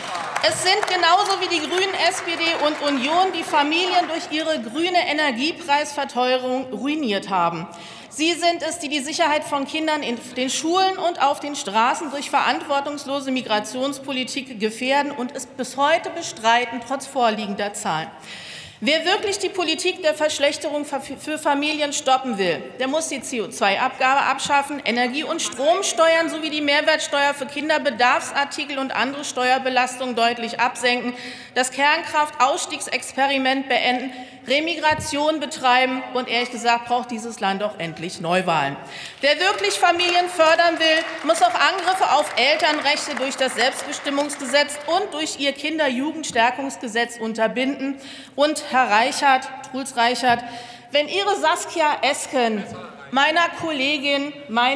Es sind genauso wie die Grünen, SPD und Union die Familien durch ihre grüne Energiepreisverteuerung ruiniert haben. Sie sind es, die die Sicherheit von Kindern in den Schulen und auf den Straßen durch verantwortungslose Migrationspolitik gefährden und es bis heute bestreiten, trotz vorliegender Zahlen. Wer wirklich die Politik der Verschlechterung für Familien stoppen will, der muss die CO2-Abgabe abschaffen, Energie- und Stromsteuern sowie die Mehrwertsteuer für Kinderbedarfsartikel und andere Steuerbelastungen deutlich absenken, das Kernkraftausstiegsexperiment beenden, Remigration betreiben und ehrlich gesagt braucht dieses Land auch endlich Neuwahlen. Wer wirklich Familien fördern will, muss auch Angriffe auf Elternrechte durch das Selbstbestimmungsgesetz und durch ihr Kinder-Jugend-Stärkungsgesetz unterbinden. Und Herr Reichert, Truls Reichert, wenn Ihre Saskia Esken meiner Kollegin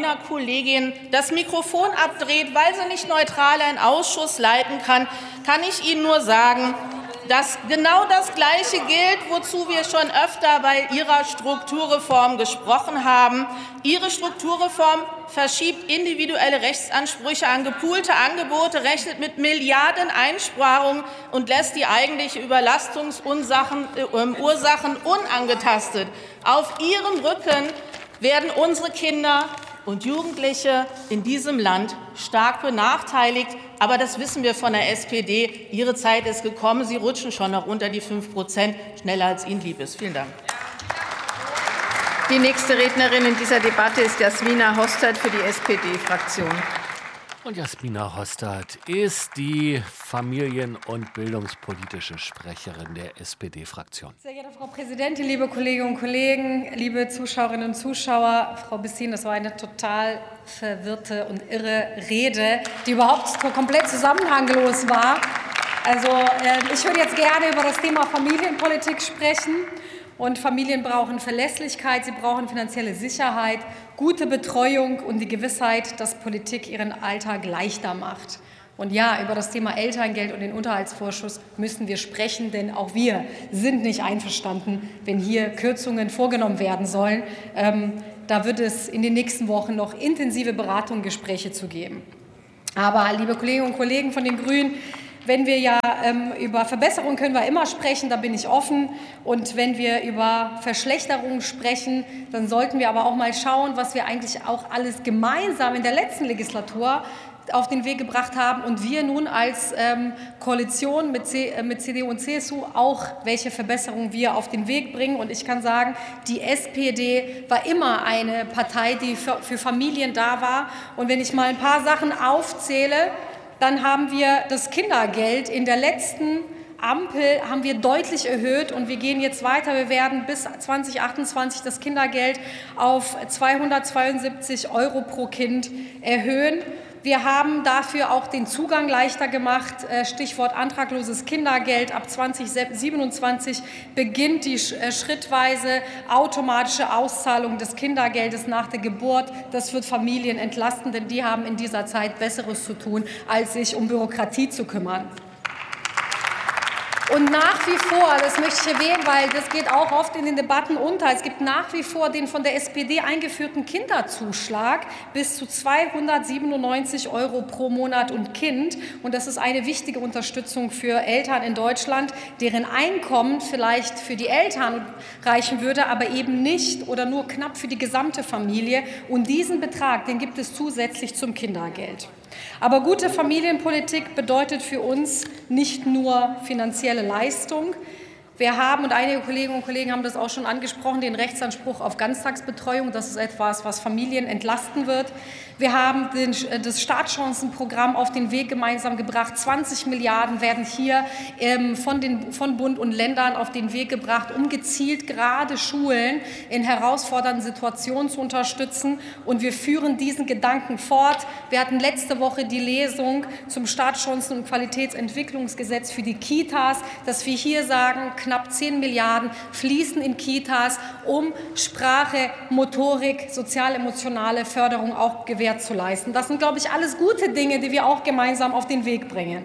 das Mikrofon abdreht, weil sie nicht neutral einen Ausschuss leiten kann, kann ich Ihnen nur sagen, dass genau das Gleiche gilt, wozu wir schon öfter bei Ihrer Strukturreform gesprochen haben. Ihre Strukturreform verschiebt individuelle Rechtsansprüche an gepoolte Angebote, rechnet mit Milliarden Einsparungen und lässt die eigentliche Überlastungsursachen unangetastet. Auf Ihrem Rücken werden unsere Kinder und Jugendliche in diesem Land stark benachteiligt. Aber das wissen wir von der SPD. Ihre Zeit ist gekommen. Sie rutschen schon noch unter die 5%, schneller als Ihnen lieb ist. Vielen Dank. Die nächste Rednerin in dieser Debatte ist Jasmina Hostert für die SPD-Fraktion. Und Jasmina Hostert ist die familien- und bildungspolitische Sprecherin der SPD-Fraktion. Sehr geehrte Frau Präsidentin, liebe Kolleginnen und Kollegen, liebe Zuschauerinnen und Zuschauer, Frau Bessin, das war eine total verwirrte und irre Rede, die überhaupt komplett zusammenhanglos war. Also ich würde jetzt gerne über das Thema Familienpolitik sprechen. Und Familien brauchen Verlässlichkeit, sie brauchen finanzielle Sicherheit, gute Betreuung und die Gewissheit, dass Politik ihren Alltag leichter macht. Und ja, über das Thema Elterngeld und den Unterhaltsvorschuss müssen wir sprechen, denn auch wir sind nicht einverstanden, wenn hier Kürzungen vorgenommen werden sollen. Da wird es in den nächsten Wochen noch intensive Beratungen, Gespräche zu geben. Aber, liebe Kolleginnen und Kollegen von den Grünen, wenn wir über Verbesserungen können wir immer sprechen, da bin ich offen. Und wenn wir über Verschlechterungen sprechen, dann sollten wir aber auch mal schauen, was wir eigentlich auch alles gemeinsam in der letzten Legislatur auf den Weg gebracht haben und wir nun als Koalition mit CDU und CSU auch, welche Verbesserungen wir auf den Weg bringen. Und ich kann sagen, die SPD war immer eine Partei, die für Familien da war. Und wenn ich mal ein paar Sachen aufzähle, dann haben wir das Kindergeld in der letzten Ampel haben wir deutlich erhöht und wir gehen jetzt weiter. Wir werden bis 2028 das Kindergeld auf 272 € pro Kind erhöhen. Wir haben dafür auch den Zugang leichter gemacht. Stichwort antragloses Kindergeld. Ab 2027 beginnt die schrittweise automatische Auszahlung des Kindergeldes nach der Geburt. Das wird Familien entlasten, denn die haben in dieser Zeit Besseres zu tun, als sich um Bürokratie zu kümmern. Und nach wie vor, das möchte ich erwähnen, weil das geht auch oft in den Debatten unter, es gibt nach wie vor den von der SPD eingeführten Kinderzuschlag bis zu 297 € pro Monat und Kind. Und das ist eine wichtige Unterstützung für Eltern in Deutschland, deren Einkommen vielleicht für die Eltern reichen würde, aber eben nicht oder nur knapp für die gesamte Familie. Und diesen Betrag, den gibt es zusätzlich zum Kindergeld. Aber gute Familienpolitik bedeutet für uns nicht nur finanzielle Leistung. Wir haben, und einige Kolleginnen und Kollegen haben das auch schon angesprochen, den Rechtsanspruch auf Ganztagsbetreuung. Das ist etwas, was Familien entlasten wird. Wir haben das Startchancenprogramm auf den Weg gemeinsam gebracht. 20 Milliarden werden hier von Bund und Ländern auf den Weg gebracht, um gezielt gerade Schulen in herausfordernden Situationen zu unterstützen. Und wir führen diesen Gedanken fort. Wir hatten letzte Woche die Lesung zum Startchancen- und Qualitätsentwicklungsgesetz für die Kitas, dass wir hier sagen, knapp 10 Milliarden fließen in Kitas, um Sprache, Motorik, sozial-emotionale Förderung auch gewährleisten zu leisten. Das sind, glaube ich, alles gute Dinge, die wir auch gemeinsam auf den Weg bringen.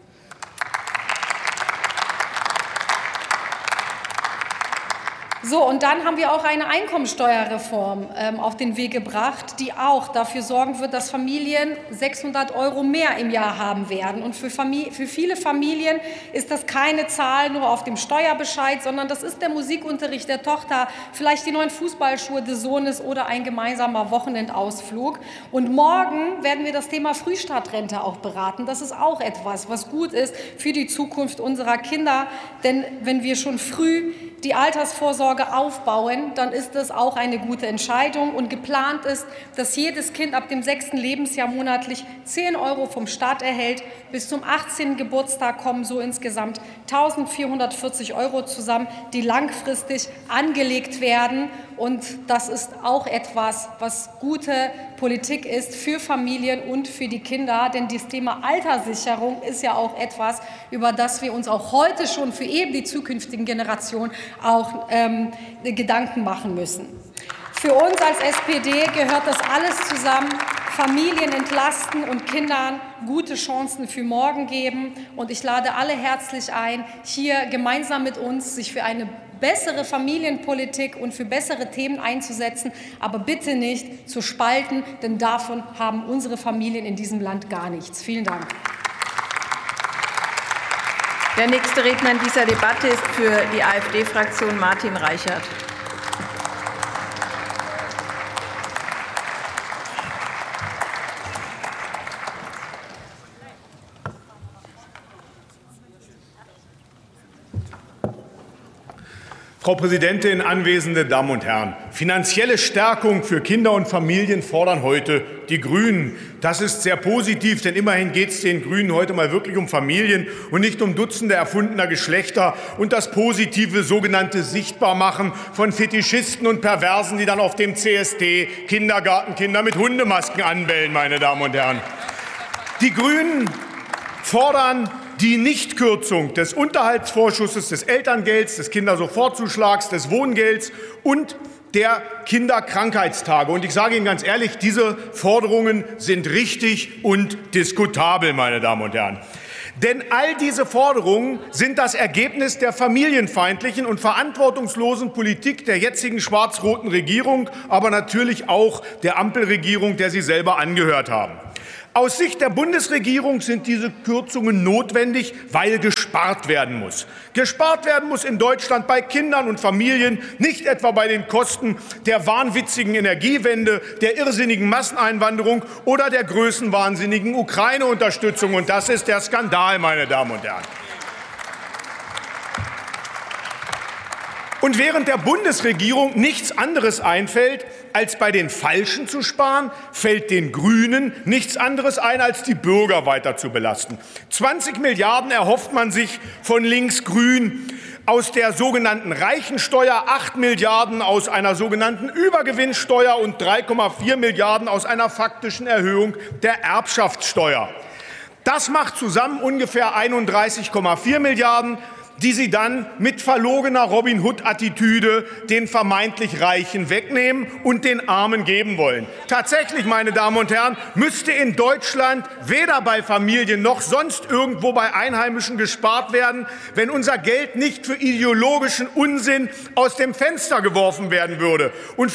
So, und dann haben wir auch eine Einkommensteuerreform auf den Weg gebracht, die auch dafür sorgen wird, dass Familien 600 € mehr im Jahr haben werden. Und für viele Familien ist das keine Zahl nur auf dem Steuerbescheid, sondern das ist der Musikunterricht der Tochter, vielleicht die neuen Fußballschuhe des Sohnes oder ein gemeinsamer Wochenendausflug. Und morgen werden wir das Thema Frühstartrente auch beraten. Das ist auch etwas, was gut ist für die Zukunft unserer Kinder. Denn wenn wir schon früh die Altersvorsorge aufbauen, dann ist das auch eine gute Entscheidung. Und geplant ist, dass jedes Kind ab dem 6. Lebensjahr monatlich 10 € vom Staat erhält. Bis zum 18. Geburtstag kommen so insgesamt 1.440 € zusammen, die langfristig angelegt werden. Und das ist auch etwas, was gute Politik ist für Familien und für die Kinder. Denn das Thema Alterssicherung ist ja auch etwas, über das wir uns auch heute schon für eben die zukünftigen Generationen auch Gedanken machen müssen. Für uns als SPD gehört das alles zusammen. Familien entlasten und Kindern gute Chancen für morgen geben. Und ich lade alle herzlich ein, hier gemeinsam mit uns sich für eine bessere Familienpolitik und für bessere Themen einzusetzen, aber bitte nicht zu spalten, denn davon haben unsere Familien in diesem Land gar nichts. Vielen Dank. Der nächste Redner in dieser Debatte ist für die AfD-Fraktion Martin Reichert. Frau Präsidentin, anwesende Damen und Herren! Finanzielle Stärkung für Kinder und Familien fordern heute die Grünen. Das ist sehr positiv, denn immerhin geht es den Grünen heute mal wirklich um Familien und nicht um Dutzende erfundener Geschlechter und das positive sogenannte Sichtbarmachen von Fetischisten und Perversen, die dann auf dem CSD Kindergartenkinder mit Hundemasken anbellen, meine Damen und Herren. Die Grünen fordern die Nichtkürzung des Unterhaltsvorschusses, des Elterngelds, des Kindersofortzuschlags, des Wohngelds und der Kinderkrankheitstage. Und ich sage Ihnen ganz ehrlich, diese Forderungen sind richtig und diskutabel, meine Damen und Herren. Denn all diese Forderungen sind das Ergebnis der familienfeindlichen und verantwortungslosen Politik der jetzigen schwarz-roten Regierung, aber natürlich auch der Ampelregierung, der Sie selber angehört haben. Aus Sicht der Bundesregierung sind diese Kürzungen notwendig, weil gespart werden muss. Gespart werden muss in Deutschland bei Kindern und Familien, nicht etwa bei den Kosten der wahnwitzigen Energiewende, der irrsinnigen Masseneinwanderung oder der größenwahnsinnigen Ukraine-Unterstützung. Und das ist der Skandal, meine Damen und Herren. Und während der Bundesregierung nichts anderes einfällt, als bei den Falschen zu sparen, fällt den Grünen nichts anderes ein, als die Bürger weiter zu belasten. 20 Milliarden erhofft man sich von Links-Grün aus der sogenannten Reichensteuer, 8 Milliarden aus einer sogenannten Übergewinnsteuer und 3,4 Milliarden aus einer faktischen Erhöhung der Erbschaftssteuer. Das macht zusammen ungefähr 31,4 Milliarden, die Sie dann mit verlogener Robin-Hood-Attitüde den vermeintlich Reichen wegnehmen und den Armen geben wollen. Tatsächlich, meine Damen und Herren, müsste in Deutschland weder bei Familien noch sonst irgendwo bei Einheimischen gespart werden, wenn unser Geld nicht für ideologischen Unsinn aus dem Fenster geworfen werden würde. Und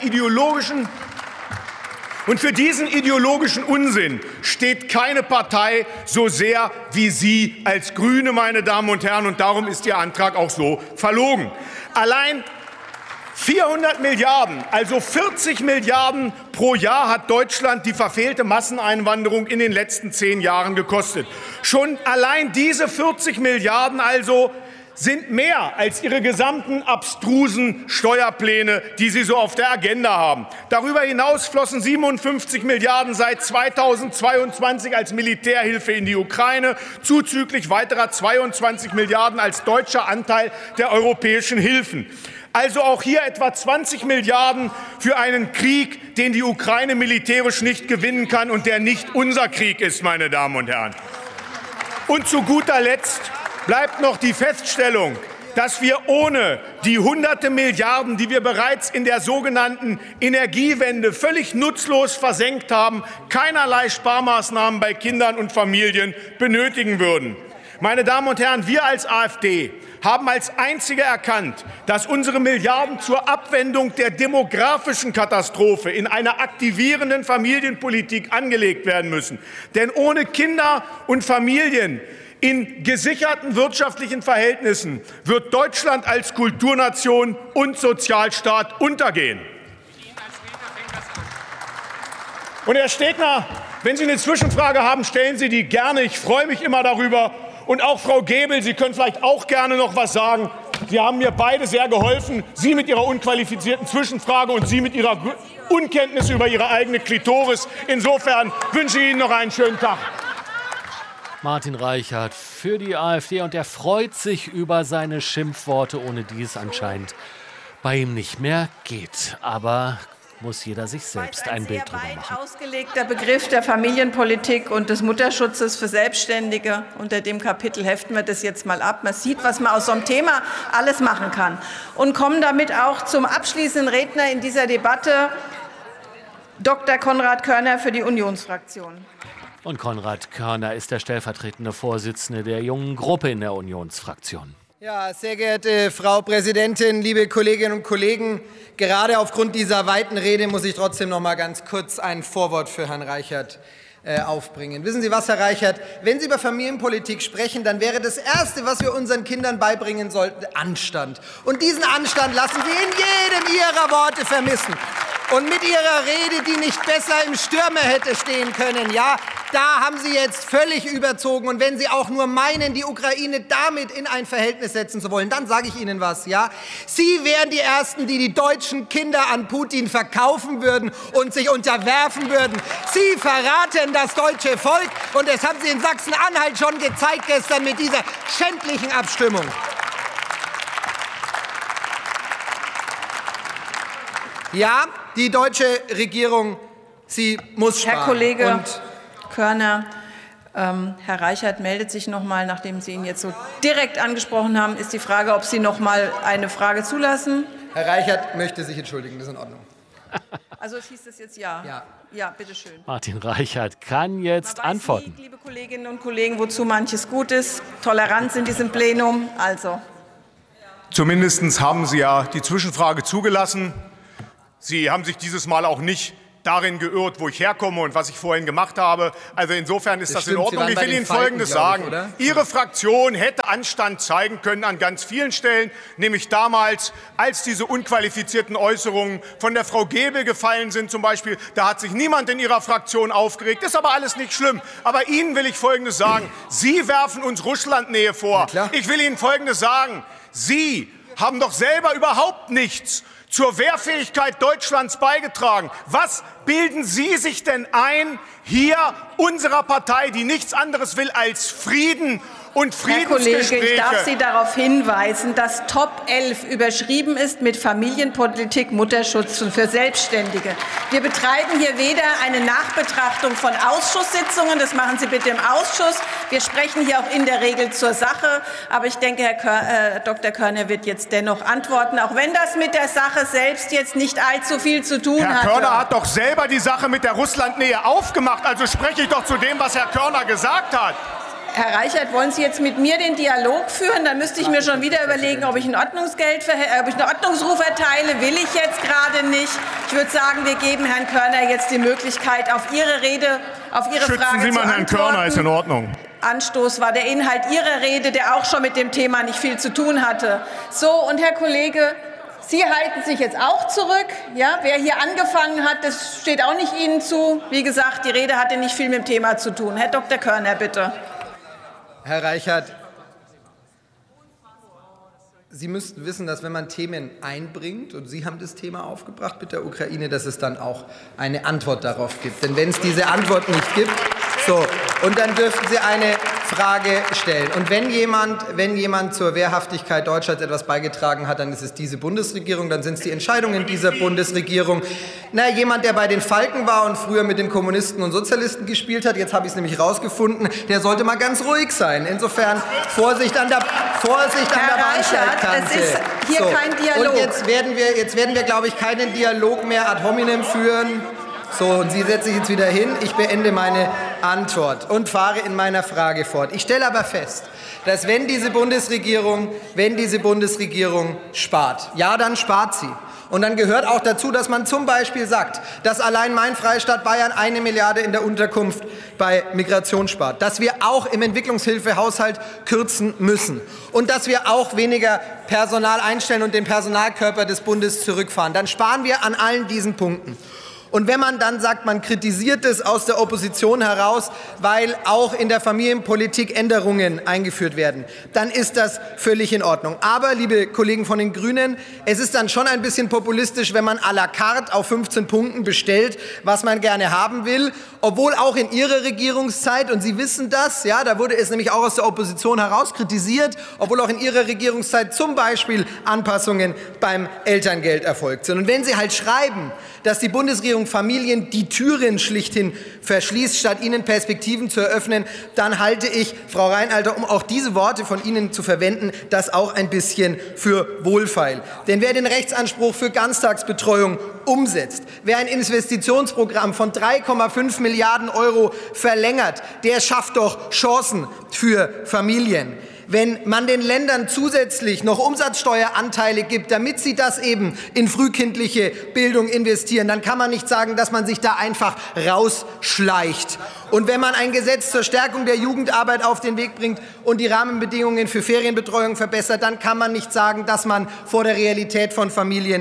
für diesen ideologischen Unsinn steht keine Partei so sehr wie Sie als Grüne, meine Damen und Herren. Und darum ist Ihr Antrag auch so verlogen. Allein 400 Milliarden, also 40 Milliarden pro Jahr hat Deutschland die verfehlte Masseneinwanderung in den letzten 10 Jahren gekostet. Schon allein diese 40 Milliarden also sind mehr als Ihre gesamten abstrusen Steuerpläne, die Sie so auf der Agenda haben. Darüber hinaus flossen 57 Milliarden seit 2022 als Militärhilfe in die Ukraine, zuzüglich weiterer 22 Milliarden als deutscher Anteil der europäischen Hilfen. Also auch hier etwa 20 Milliarden für einen Krieg, den die Ukraine militärisch nicht gewinnen kann und der nicht unser Krieg ist, meine Damen und Herren. Und zu guter Letzt bleibt noch die Feststellung, dass wir ohne die hunderte Milliarden, die wir bereits in der sogenannten Energiewende völlig nutzlos versenkt haben, keinerlei Sparmaßnahmen bei Kindern und Familien benötigen würden. Meine Damen und Herren, wir als AfD haben als Einzige erkannt, dass unsere Milliarden zur Abwendung der demografischen Katastrophe in einer aktivierenden Familienpolitik angelegt werden müssen. Denn ohne Kinder und Familien in gesicherten wirtschaftlichen Verhältnissen wird Deutschland als Kulturnation und Sozialstaat untergehen. Und Herr Stegner, wenn Sie eine Zwischenfrage haben, stellen Sie die gerne. Ich freue mich immer darüber. Und auch Frau Gebel, Sie können vielleicht auch gerne noch was sagen. Sie haben mir beide sehr geholfen. Sie mit Ihrer unqualifizierten Zwischenfrage und Sie mit Ihrer Unkenntnis über Ihre eigene Klitoris. Insofern wünsche ich Ihnen noch einen schönen Tag. Martin Reichert für die AfD und er freut sich über seine Schimpfworte, ohne die es anscheinend bei ihm nicht mehr geht. Aber muss jeder sich selbst ein Bild drüber machen. Ein ausgelegter Begriff der Familienpolitik und des Mutterschutzes für Selbstständige. Unter dem Kapitel heften wir das jetzt mal ab. Man sieht, was man aus so einem Thema alles machen kann. Und kommen damit auch zum abschließenden Redner in dieser Debatte, Dr. Konrad Körner für die Unionsfraktion. Und Konrad Körner ist der stellvertretende Vorsitzende der Jungen Gruppe in der Unionsfraktion. Ja, sehr geehrte Frau Präsidentin, liebe Kolleginnen und Kollegen, gerade aufgrund dieser weiten Rede muss ich trotzdem noch mal ganz kurz ein Vorwort für Herrn Reichert aufbringen. Wissen Sie was, Herr Reichert? Wenn Sie über Familienpolitik sprechen, dann wäre das Erste, was wir unseren Kindern beibringen sollten, Anstand. Und diesen Anstand lassen Sie in jedem Ihrer Worte vermissen. Und mit Ihrer Rede, die nicht besser im Stürmer hätte stehen können, ja, Da haben Sie jetzt völlig überzogen. Und wenn Sie auch nur meinen, die Ukraine damit in ein Verhältnis setzen zu wollen, dann sage ich Ihnen was, ja? Sie wären die Ersten, die die deutschen Kinder an Putin verkaufen würden und sich unterwerfen würden. Sie verraten das deutsche Volk. Und das haben Sie in Sachsen-Anhalt schon gezeigt gestern mit dieser schändlichen Abstimmung. Ja, die deutsche Regierung, sie muss sparen. Herr Kollege Körner, Herr Reichert meldet sich noch mal, nachdem Sie ihn jetzt so direkt angesprochen haben. Ist die Frage, ob Sie noch mal eine Frage zulassen? Herr Reichert möchte sich entschuldigen, das ist in Ordnung. Also es hieß das jetzt ja? Ja. Ja, bitteschön. Martin Reichert kann jetzt antworten. Liebe Kolleginnen und Kollegen, wozu manches gut ist. Toleranz in diesem Plenum. Also. Zumindest haben Sie ja die Zwischenfrage zugelassen. Sie haben sich dieses Mal auch nicht darin geirrt, wo ich herkomme und was ich vorhin gemacht habe. Also insofern ist das in Ordnung. Ich will Ihnen Folgendes sagen. Ihre Fraktion hätte Anstand zeigen können an ganz vielen Stellen, nämlich damals, als diese unqualifizierten Äußerungen von der Frau Gebel gefallen sind zum Beispiel. Da hat sich niemand in Ihrer Fraktion aufgeregt. Ist aber alles nicht schlimm. Aber Ihnen will ich Folgendes sagen. Sie werfen uns Russlandnähe vor. Ich will Ihnen Folgendes sagen. Sie haben doch selber überhaupt nichts zur Wehrfähigkeit Deutschlands beigetragen. Was bilden Sie sich denn ein, hier unserer Partei, die nichts anderes will als Frieden und Friedensgespräche? Herr Kollege, ich darf Sie darauf hinweisen, dass Top 11 überschrieben ist mit Familienpolitik, Mutterschutz und für Selbstständige. Wir betreiben hier weder eine Nachbetrachtung von Ausschusssitzungen, das machen Sie bitte im Ausschuss. Wir sprechen hier auch in der Regel zur Sache. Aber ich denke, Herr Dr. Körner wird jetzt dennoch antworten, auch wenn das mit der Sache selbst jetzt nicht allzu viel zu tun hat. Herr Körner hat doch selber die Sache mit der Russlandnähe aufgemacht. Also spreche ich doch zu dem, was Herr Körner gesagt hat. Herr Reichert, wollen Sie jetzt mit mir den Dialog führen? Dann müsste ich mir schon wieder überlegen, ob ich ein Ordnungsgeld, ob ich einen Ordnungsruf erteile. Will ich jetzt gerade nicht. Ich würde sagen, wir geben Herrn Körner jetzt die Möglichkeit, auf Ihre Rede, auf Ihre Frage zu antworten. Schützen Sie mal Herrn Körner, ist in Ordnung. Anstoß war der Inhalt Ihrer Rede, der auch schon mit dem Thema nicht viel zu tun hatte. So, und Herr Kollege, Sie halten sich jetzt auch zurück. Ja, wer hier angefangen hat, das steht auch nicht Ihnen zu. Wie gesagt, die Rede hatte nicht viel mit dem Thema zu tun. Herr Dr. Körner, bitte. Herr Reichert, Sie müssten wissen, dass wenn man Themen einbringt, und Sie haben das Thema aufgebracht mit der Ukraine, dass es dann auch eine Antwort darauf gibt. Denn wenn es diese Antwort nicht gibt, so, und dann dürften Sie eine Frage stellen. Und wenn jemand zur Wehrhaftigkeit Deutschlands etwas beigetragen hat, dann ist es diese Bundesregierung, dann sind es die Entscheidungen dieser Bundesregierung. Na, jemand, der bei den Falken war und früher mit den Kommunisten und Sozialisten gespielt hat, jetzt habe ich es nämlich rausgefunden, der sollte mal ganz ruhig sein. Insofern Vorsicht an der Bahnsteigkante. Es ist hier kein Dialog. Und jetzt werden wir, glaube ich, keinen Dialog mehr ad hominem führen. So, und Sie setzen sich jetzt wieder hin. Ich beende meine Antwort und fahre in meiner Frage fort. Ich stelle aber fest, dass wenn diese Bundesregierung spart, ja, dann spart sie. Und dann gehört auch dazu, dass man zum Beispiel sagt, dass allein mein Freistaat Bayern 1 Milliarde in der Unterkunft bei Migration spart, dass wir auch im Entwicklungshilfehaushalt kürzen müssen und dass wir auch weniger Personal einstellen und den Personalkörper des Bundes zurückfahren. Dann sparen wir an allen diesen Punkten. Und wenn man dann sagt, man kritisiert es aus der Opposition heraus, weil auch in der Familienpolitik Änderungen eingeführt werden, dann ist das völlig in Ordnung. Aber, liebe Kollegen von den Grünen, es ist dann schon ein bisschen populistisch, wenn man à la carte auf 15 Punkten bestellt, was man gerne haben will, obwohl auch in Ihrer Regierungszeit, und Sie wissen das, ja, da wurde es nämlich auch aus der Opposition heraus kritisiert, obwohl auch in Ihrer Regierungszeit zum Beispiel Anpassungen beim Elterngeld erfolgt sind. Und wenn Sie halt schreiben, dass die Bundesregierung Familien die Türen schlichthin verschließt, statt ihnen Perspektiven zu eröffnen, dann halte ich, Frau Reinalter, um auch diese Worte von Ihnen zu verwenden, das auch ein bisschen für wohlfeil. Denn wer den Rechtsanspruch für Ganztagsbetreuung umsetzt, wer ein Investitionsprogramm von 3,5 Milliarden Euro verlängert, der schafft doch Chancen für Familien. Wenn man den Ländern zusätzlich noch Umsatzsteueranteile gibt, damit sie das eben in frühkindliche Bildung investieren, dann kann man nicht sagen, dass man sich da einfach rausschleicht. Und wenn man ein Gesetz zur Stärkung der Jugendarbeit auf den Weg bringt und die Rahmenbedingungen für Ferienbetreuung verbessert, dann kann man nicht sagen, dass man vor der Realität von Familien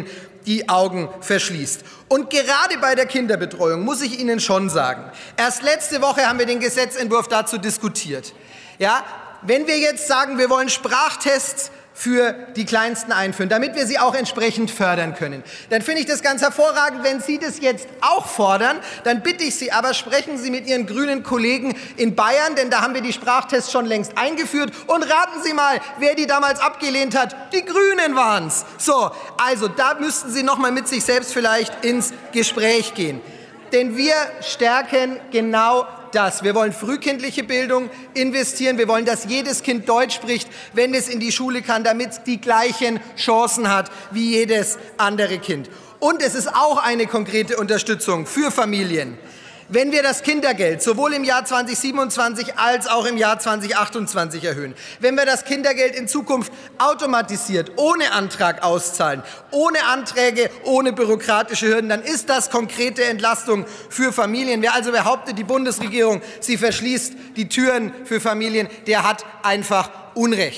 die Augen verschließt. Und gerade bei der Kinderbetreuung muss ich Ihnen schon sagen, erst letzte Woche haben wir den Gesetzentwurf dazu diskutiert. Ja, wenn wir jetzt sagen, wir wollen Sprachtests für die Kleinsten einführen, damit wir sie auch entsprechend fördern können, dann finde ich das ganz hervorragend. Wenn Sie das jetzt auch fordern, dann bitte ich Sie aber, sprechen Sie mit Ihren grünen Kollegen in Bayern, denn da haben wir die Sprachtests schon längst eingeführt. Und raten Sie mal, wer die damals abgelehnt hat. Die Grünen waren es. So, also da müssten Sie noch mal mit sich selbst vielleicht ins Gespräch gehen. Denn wir stärken genau das. Wir wollen frühkindliche Bildung investieren. Wir wollen, dass jedes Kind Deutsch spricht, wenn es in die Schule kann, damit es die gleichen Chancen hat wie jedes andere Kind. Und es ist auch eine konkrete Unterstützung für Familien. Wenn wir das Kindergeld sowohl im Jahr 2027 als auch im Jahr 2028 erhöhen, wenn wir das Kindergeld in Zukunft automatisiert, ohne Antrag auszahlen, ohne Anträge, ohne bürokratische Hürden, dann ist das konkrete Entlastung für Familien. Wer also behauptet, die Bundesregierung, sie verschließt die Türen für Familien, der hat einfach Unrecht.